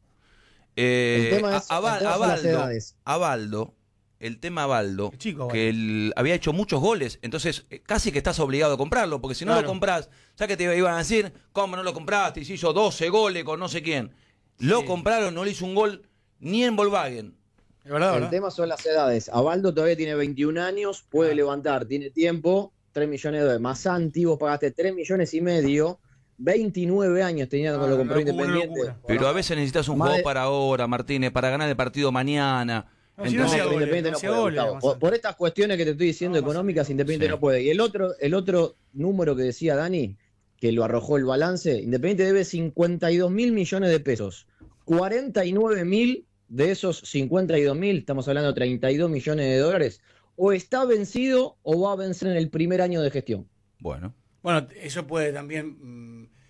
Eh, El tema es- a- Abal- el tema son las Abaldo, edades. Abaldo, el tema Abaldo, El chico, Abaldo. que él había hecho muchos goles, entonces eh, casi que estás obligado a comprarlo, porque si no Claro. lo comprás, ¿sabes qué te iban a decir? ¿Cómo no lo compraste? Y se hizo doce goles con no sé quién. Lo Sí. compraron, no le hizo un gol ni en Volkswagen. Es verdad, El ¿verdad? tema son las edades. Abaldo todavía tiene veintiún años, puede levantar, tiene tiempo, tres millones de dólares. Massanti, vos pagaste tres millones y medio, veintinueve años tenía cuando Ah, lo compró una locura, Independiente. una locura. Pero a veces necesitas un Más juego de- para ahora, Martínez, para ganar el partido mañana. No, si no ¿Entendés? hacía pero goles, Independiente no no hacía puede, goles, Gustavo. Massanti. Por, por estas cuestiones que te estoy diciendo No, económicas, Massanti. Independiente Sí. no puede. Y el otro, el otro número que decía Dani, que lo arrojó el balance, Independiente debe cincuenta y dos mil millones de pesos. cuarenta y nueve mil de esos cincuenta y dos mil, estamos hablando de treinta y dos millones de dólares, o está vencido o va a vencer en el primer año de gestión. Bueno, Bueno, eso puede también mm,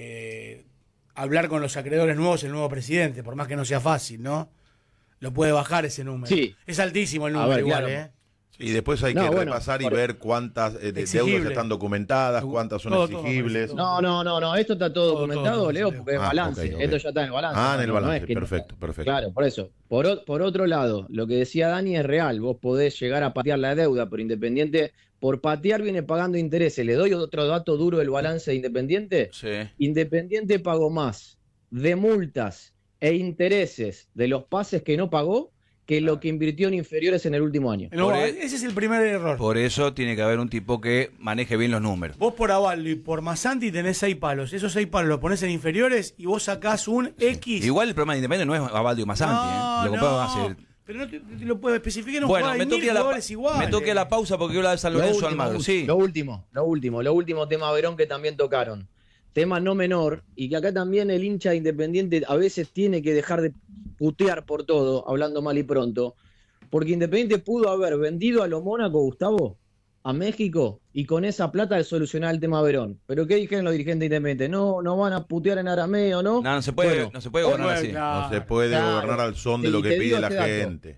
eh, hablar con los acreedores nuevos, el nuevo presidente, por más que no sea fácil, ¿no? Lo puede bajar ese número. Sí. Es altísimo el A número ver, igual, claro. ¿eh? Y después hay No, que bueno, repasar y por- ver cuántas eh, de- Exigible. deudas están documentadas, cuántas son Todo, todo, exigibles. todo. No, no, no, no, esto está todo Todo, documentado, todo, Leo, todo. porque es Ah, balance. ok, ok. Esto ya está en el balance. Ah, en el No, no balance, es que no. perfecto, perfecto. Claro, por eso. Por, o- por otro lado, lo que decía Dani es real. Vos podés llegar a patear la deuda, pero Independiente, por patear, viene pagando intereses. Le doy otro dato duro del balance de Independiente. sí. Independiente pagó más de multas e intereses de los pases que no pagó que lo que invirtió en inferiores en el último año. No, Por e- ese es el primer error. Por eso tiene que haber un tipo que maneje bien los números. Vos por Abaldo y por Massanti tenés seis palos. Esos seis palos los ponés en inferiores y vos sacás un X. Igual el problema de Independiente no es Abaldo y Massanti, No, ¿eh? Lo compramos no, hace. pero no te, te lo puedo especificar en un Bueno, jugador, me hay mil toqué, a la, jugadores iguales. me toqué a la pausa porque quiero hablar de San Lo Lorenzo último, Almagro. Gus, Sí. lo último, lo último, lo último tema Verón que también tocaron. Tema no menor, y que acá también el hincha de Independiente a veces tiene que dejar de putear por todo, hablando mal y pronto, porque Independiente pudo haber vendido a lo Mónaco, Gustavo, a México, y con esa plata de solucionar el tema Verón. Pero ¿qué dijeron los dirigentes de Independiente? No, no van a putear en arameo, ¿no? No, no se puede, Bueno, no se puede gobernar así. No se puede Claro. gobernar al son de Y lo que te pide digo la este dato. gente.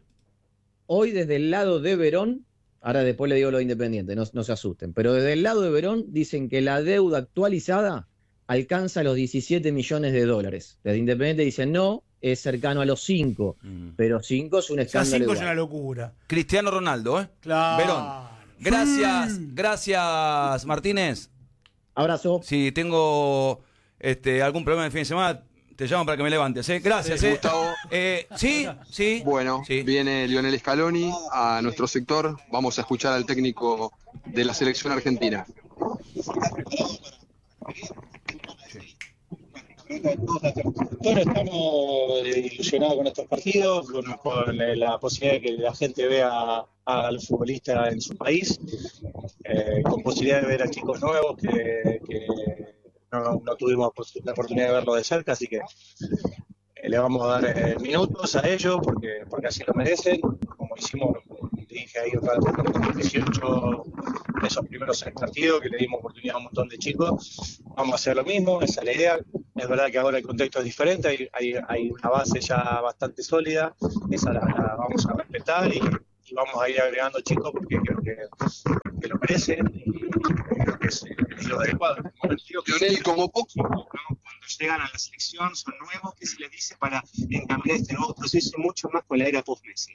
Hoy desde el lado de Verón, ahora después le digo lo de Independiente, no, no se asusten, pero desde el lado de Verón dicen que la deuda actualizada alcanza los diecisiete millones de dólares. Desde Independiente dicen no, es cercano a los cinco, Mm. pero cinco es un Ya escándalo. cinco es igual. una locura. Cristiano Ronaldo, ¿eh? Claro. Verón. Gracias, gracias Martínez. Abrazo. Si tengo este, algún problema el fin de semana, te llamo para que me levantes, ¿eh? Gracias, ¿eh? Gustavo. Eh, sí, sí. Bueno, Sí. viene Lionel Scaloni a nuestro sector. Vamos a escuchar al técnico de la selección argentina. Bueno, estamos ilusionados con estos partidos, con, con la posibilidad de que la gente vea a los futbolistas en su país, eh, con posibilidad de ver a chicos nuevos que, que no, no tuvimos la oportunidad de verlo de cerca, así que eh, le vamos a dar eh, minutos a ellos porque, porque así lo merecen, como hicimos, te dije ahí otra vez, en dos mil dieciocho, en esos primeros seis partidos que le dimos oportunidad a un montón de chicos, vamos a hacer lo mismo, esa es la idea. Es verdad que ahora el contexto es diferente, hay, hay, hay una base ya bastante sólida, esa la, la vamos a respetar y, y vamos a ir agregando chicos porque creo que, que lo merecen y creo que es, es lo adecuado. Lionel, como poco. Cuando llegan a la selección son nuevos, ¿qué se les dice para encaminar este nuevo proceso mucho más con la era post-Messi?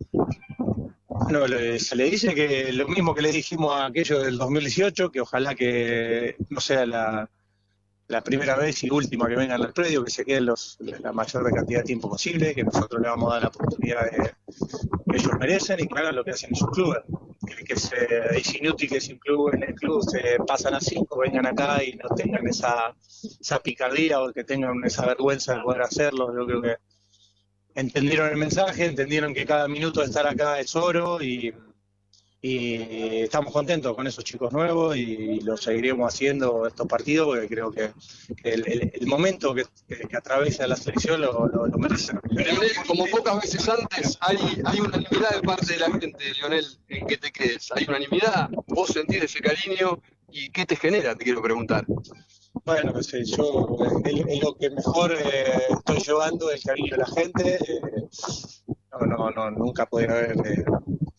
Bueno, le, se le dice que lo mismo que le dijimos a aquellos del dos mil dieciocho, que ojalá que no sea la, la primera vez y última que vengan al predio, que se queden los, la mayor cantidad de tiempo posible, que nosotros le vamos a dar la oportunidad de, que ellos merecen y que hagan lo que hacen en sus clubes. Que, que se, es inútil que sin club, en el club se pasan a cinco, vengan acá y no tengan esa, esa picardía o que tengan esa vergüenza de poder hacerlo. Yo creo que entendieron el mensaje, entendieron que cada minuto de estar acá es oro y, y estamos contentos con esos chicos nuevos y lo seguiremos haciendo estos partidos porque creo que, que el, el, el momento que, que, que atraviesa la selección lo, lo, lo merece. Lionel, como pocas veces antes, hay, hay unanimidad de parte de la gente, Lionel, en que te quedes. Hay unanimidad, vos sentís ese cariño y ¿qué te genera? Te quiero preguntar. Bueno, no sé, yo es, es lo que mejor eh, estoy llevando, el cariño de la gente. Eh, no, no, no, nunca podría haber, eh,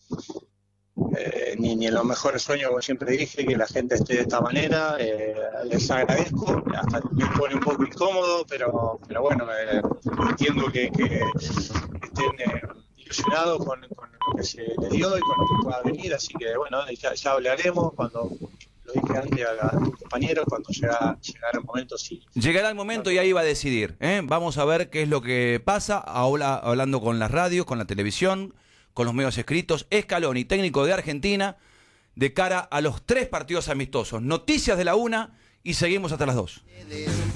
eh, ni, ni en los mejores sueños, como siempre dije, que la gente esté de esta manera. Eh, les agradezco, hasta me pone un poco incómodo, pero, pero bueno, eh, entiendo que, que estén eh, ilusionados con, con lo que se les dio y con lo que pueda venir, así que bueno, ya, ya hablaremos cuando... Lo dije antes a los compañeros, cuando llega, llegará el momento, sí. Llegará el momento y ahí va a decidir. ¿eh? Vamos a ver qué es lo que pasa. Ahora hablando con las radios, con la televisión, con los medios escritos. Scaloni, técnico de Argentina, de cara a los tres partidos amistosos. Noticias de la una y seguimos hasta las dos.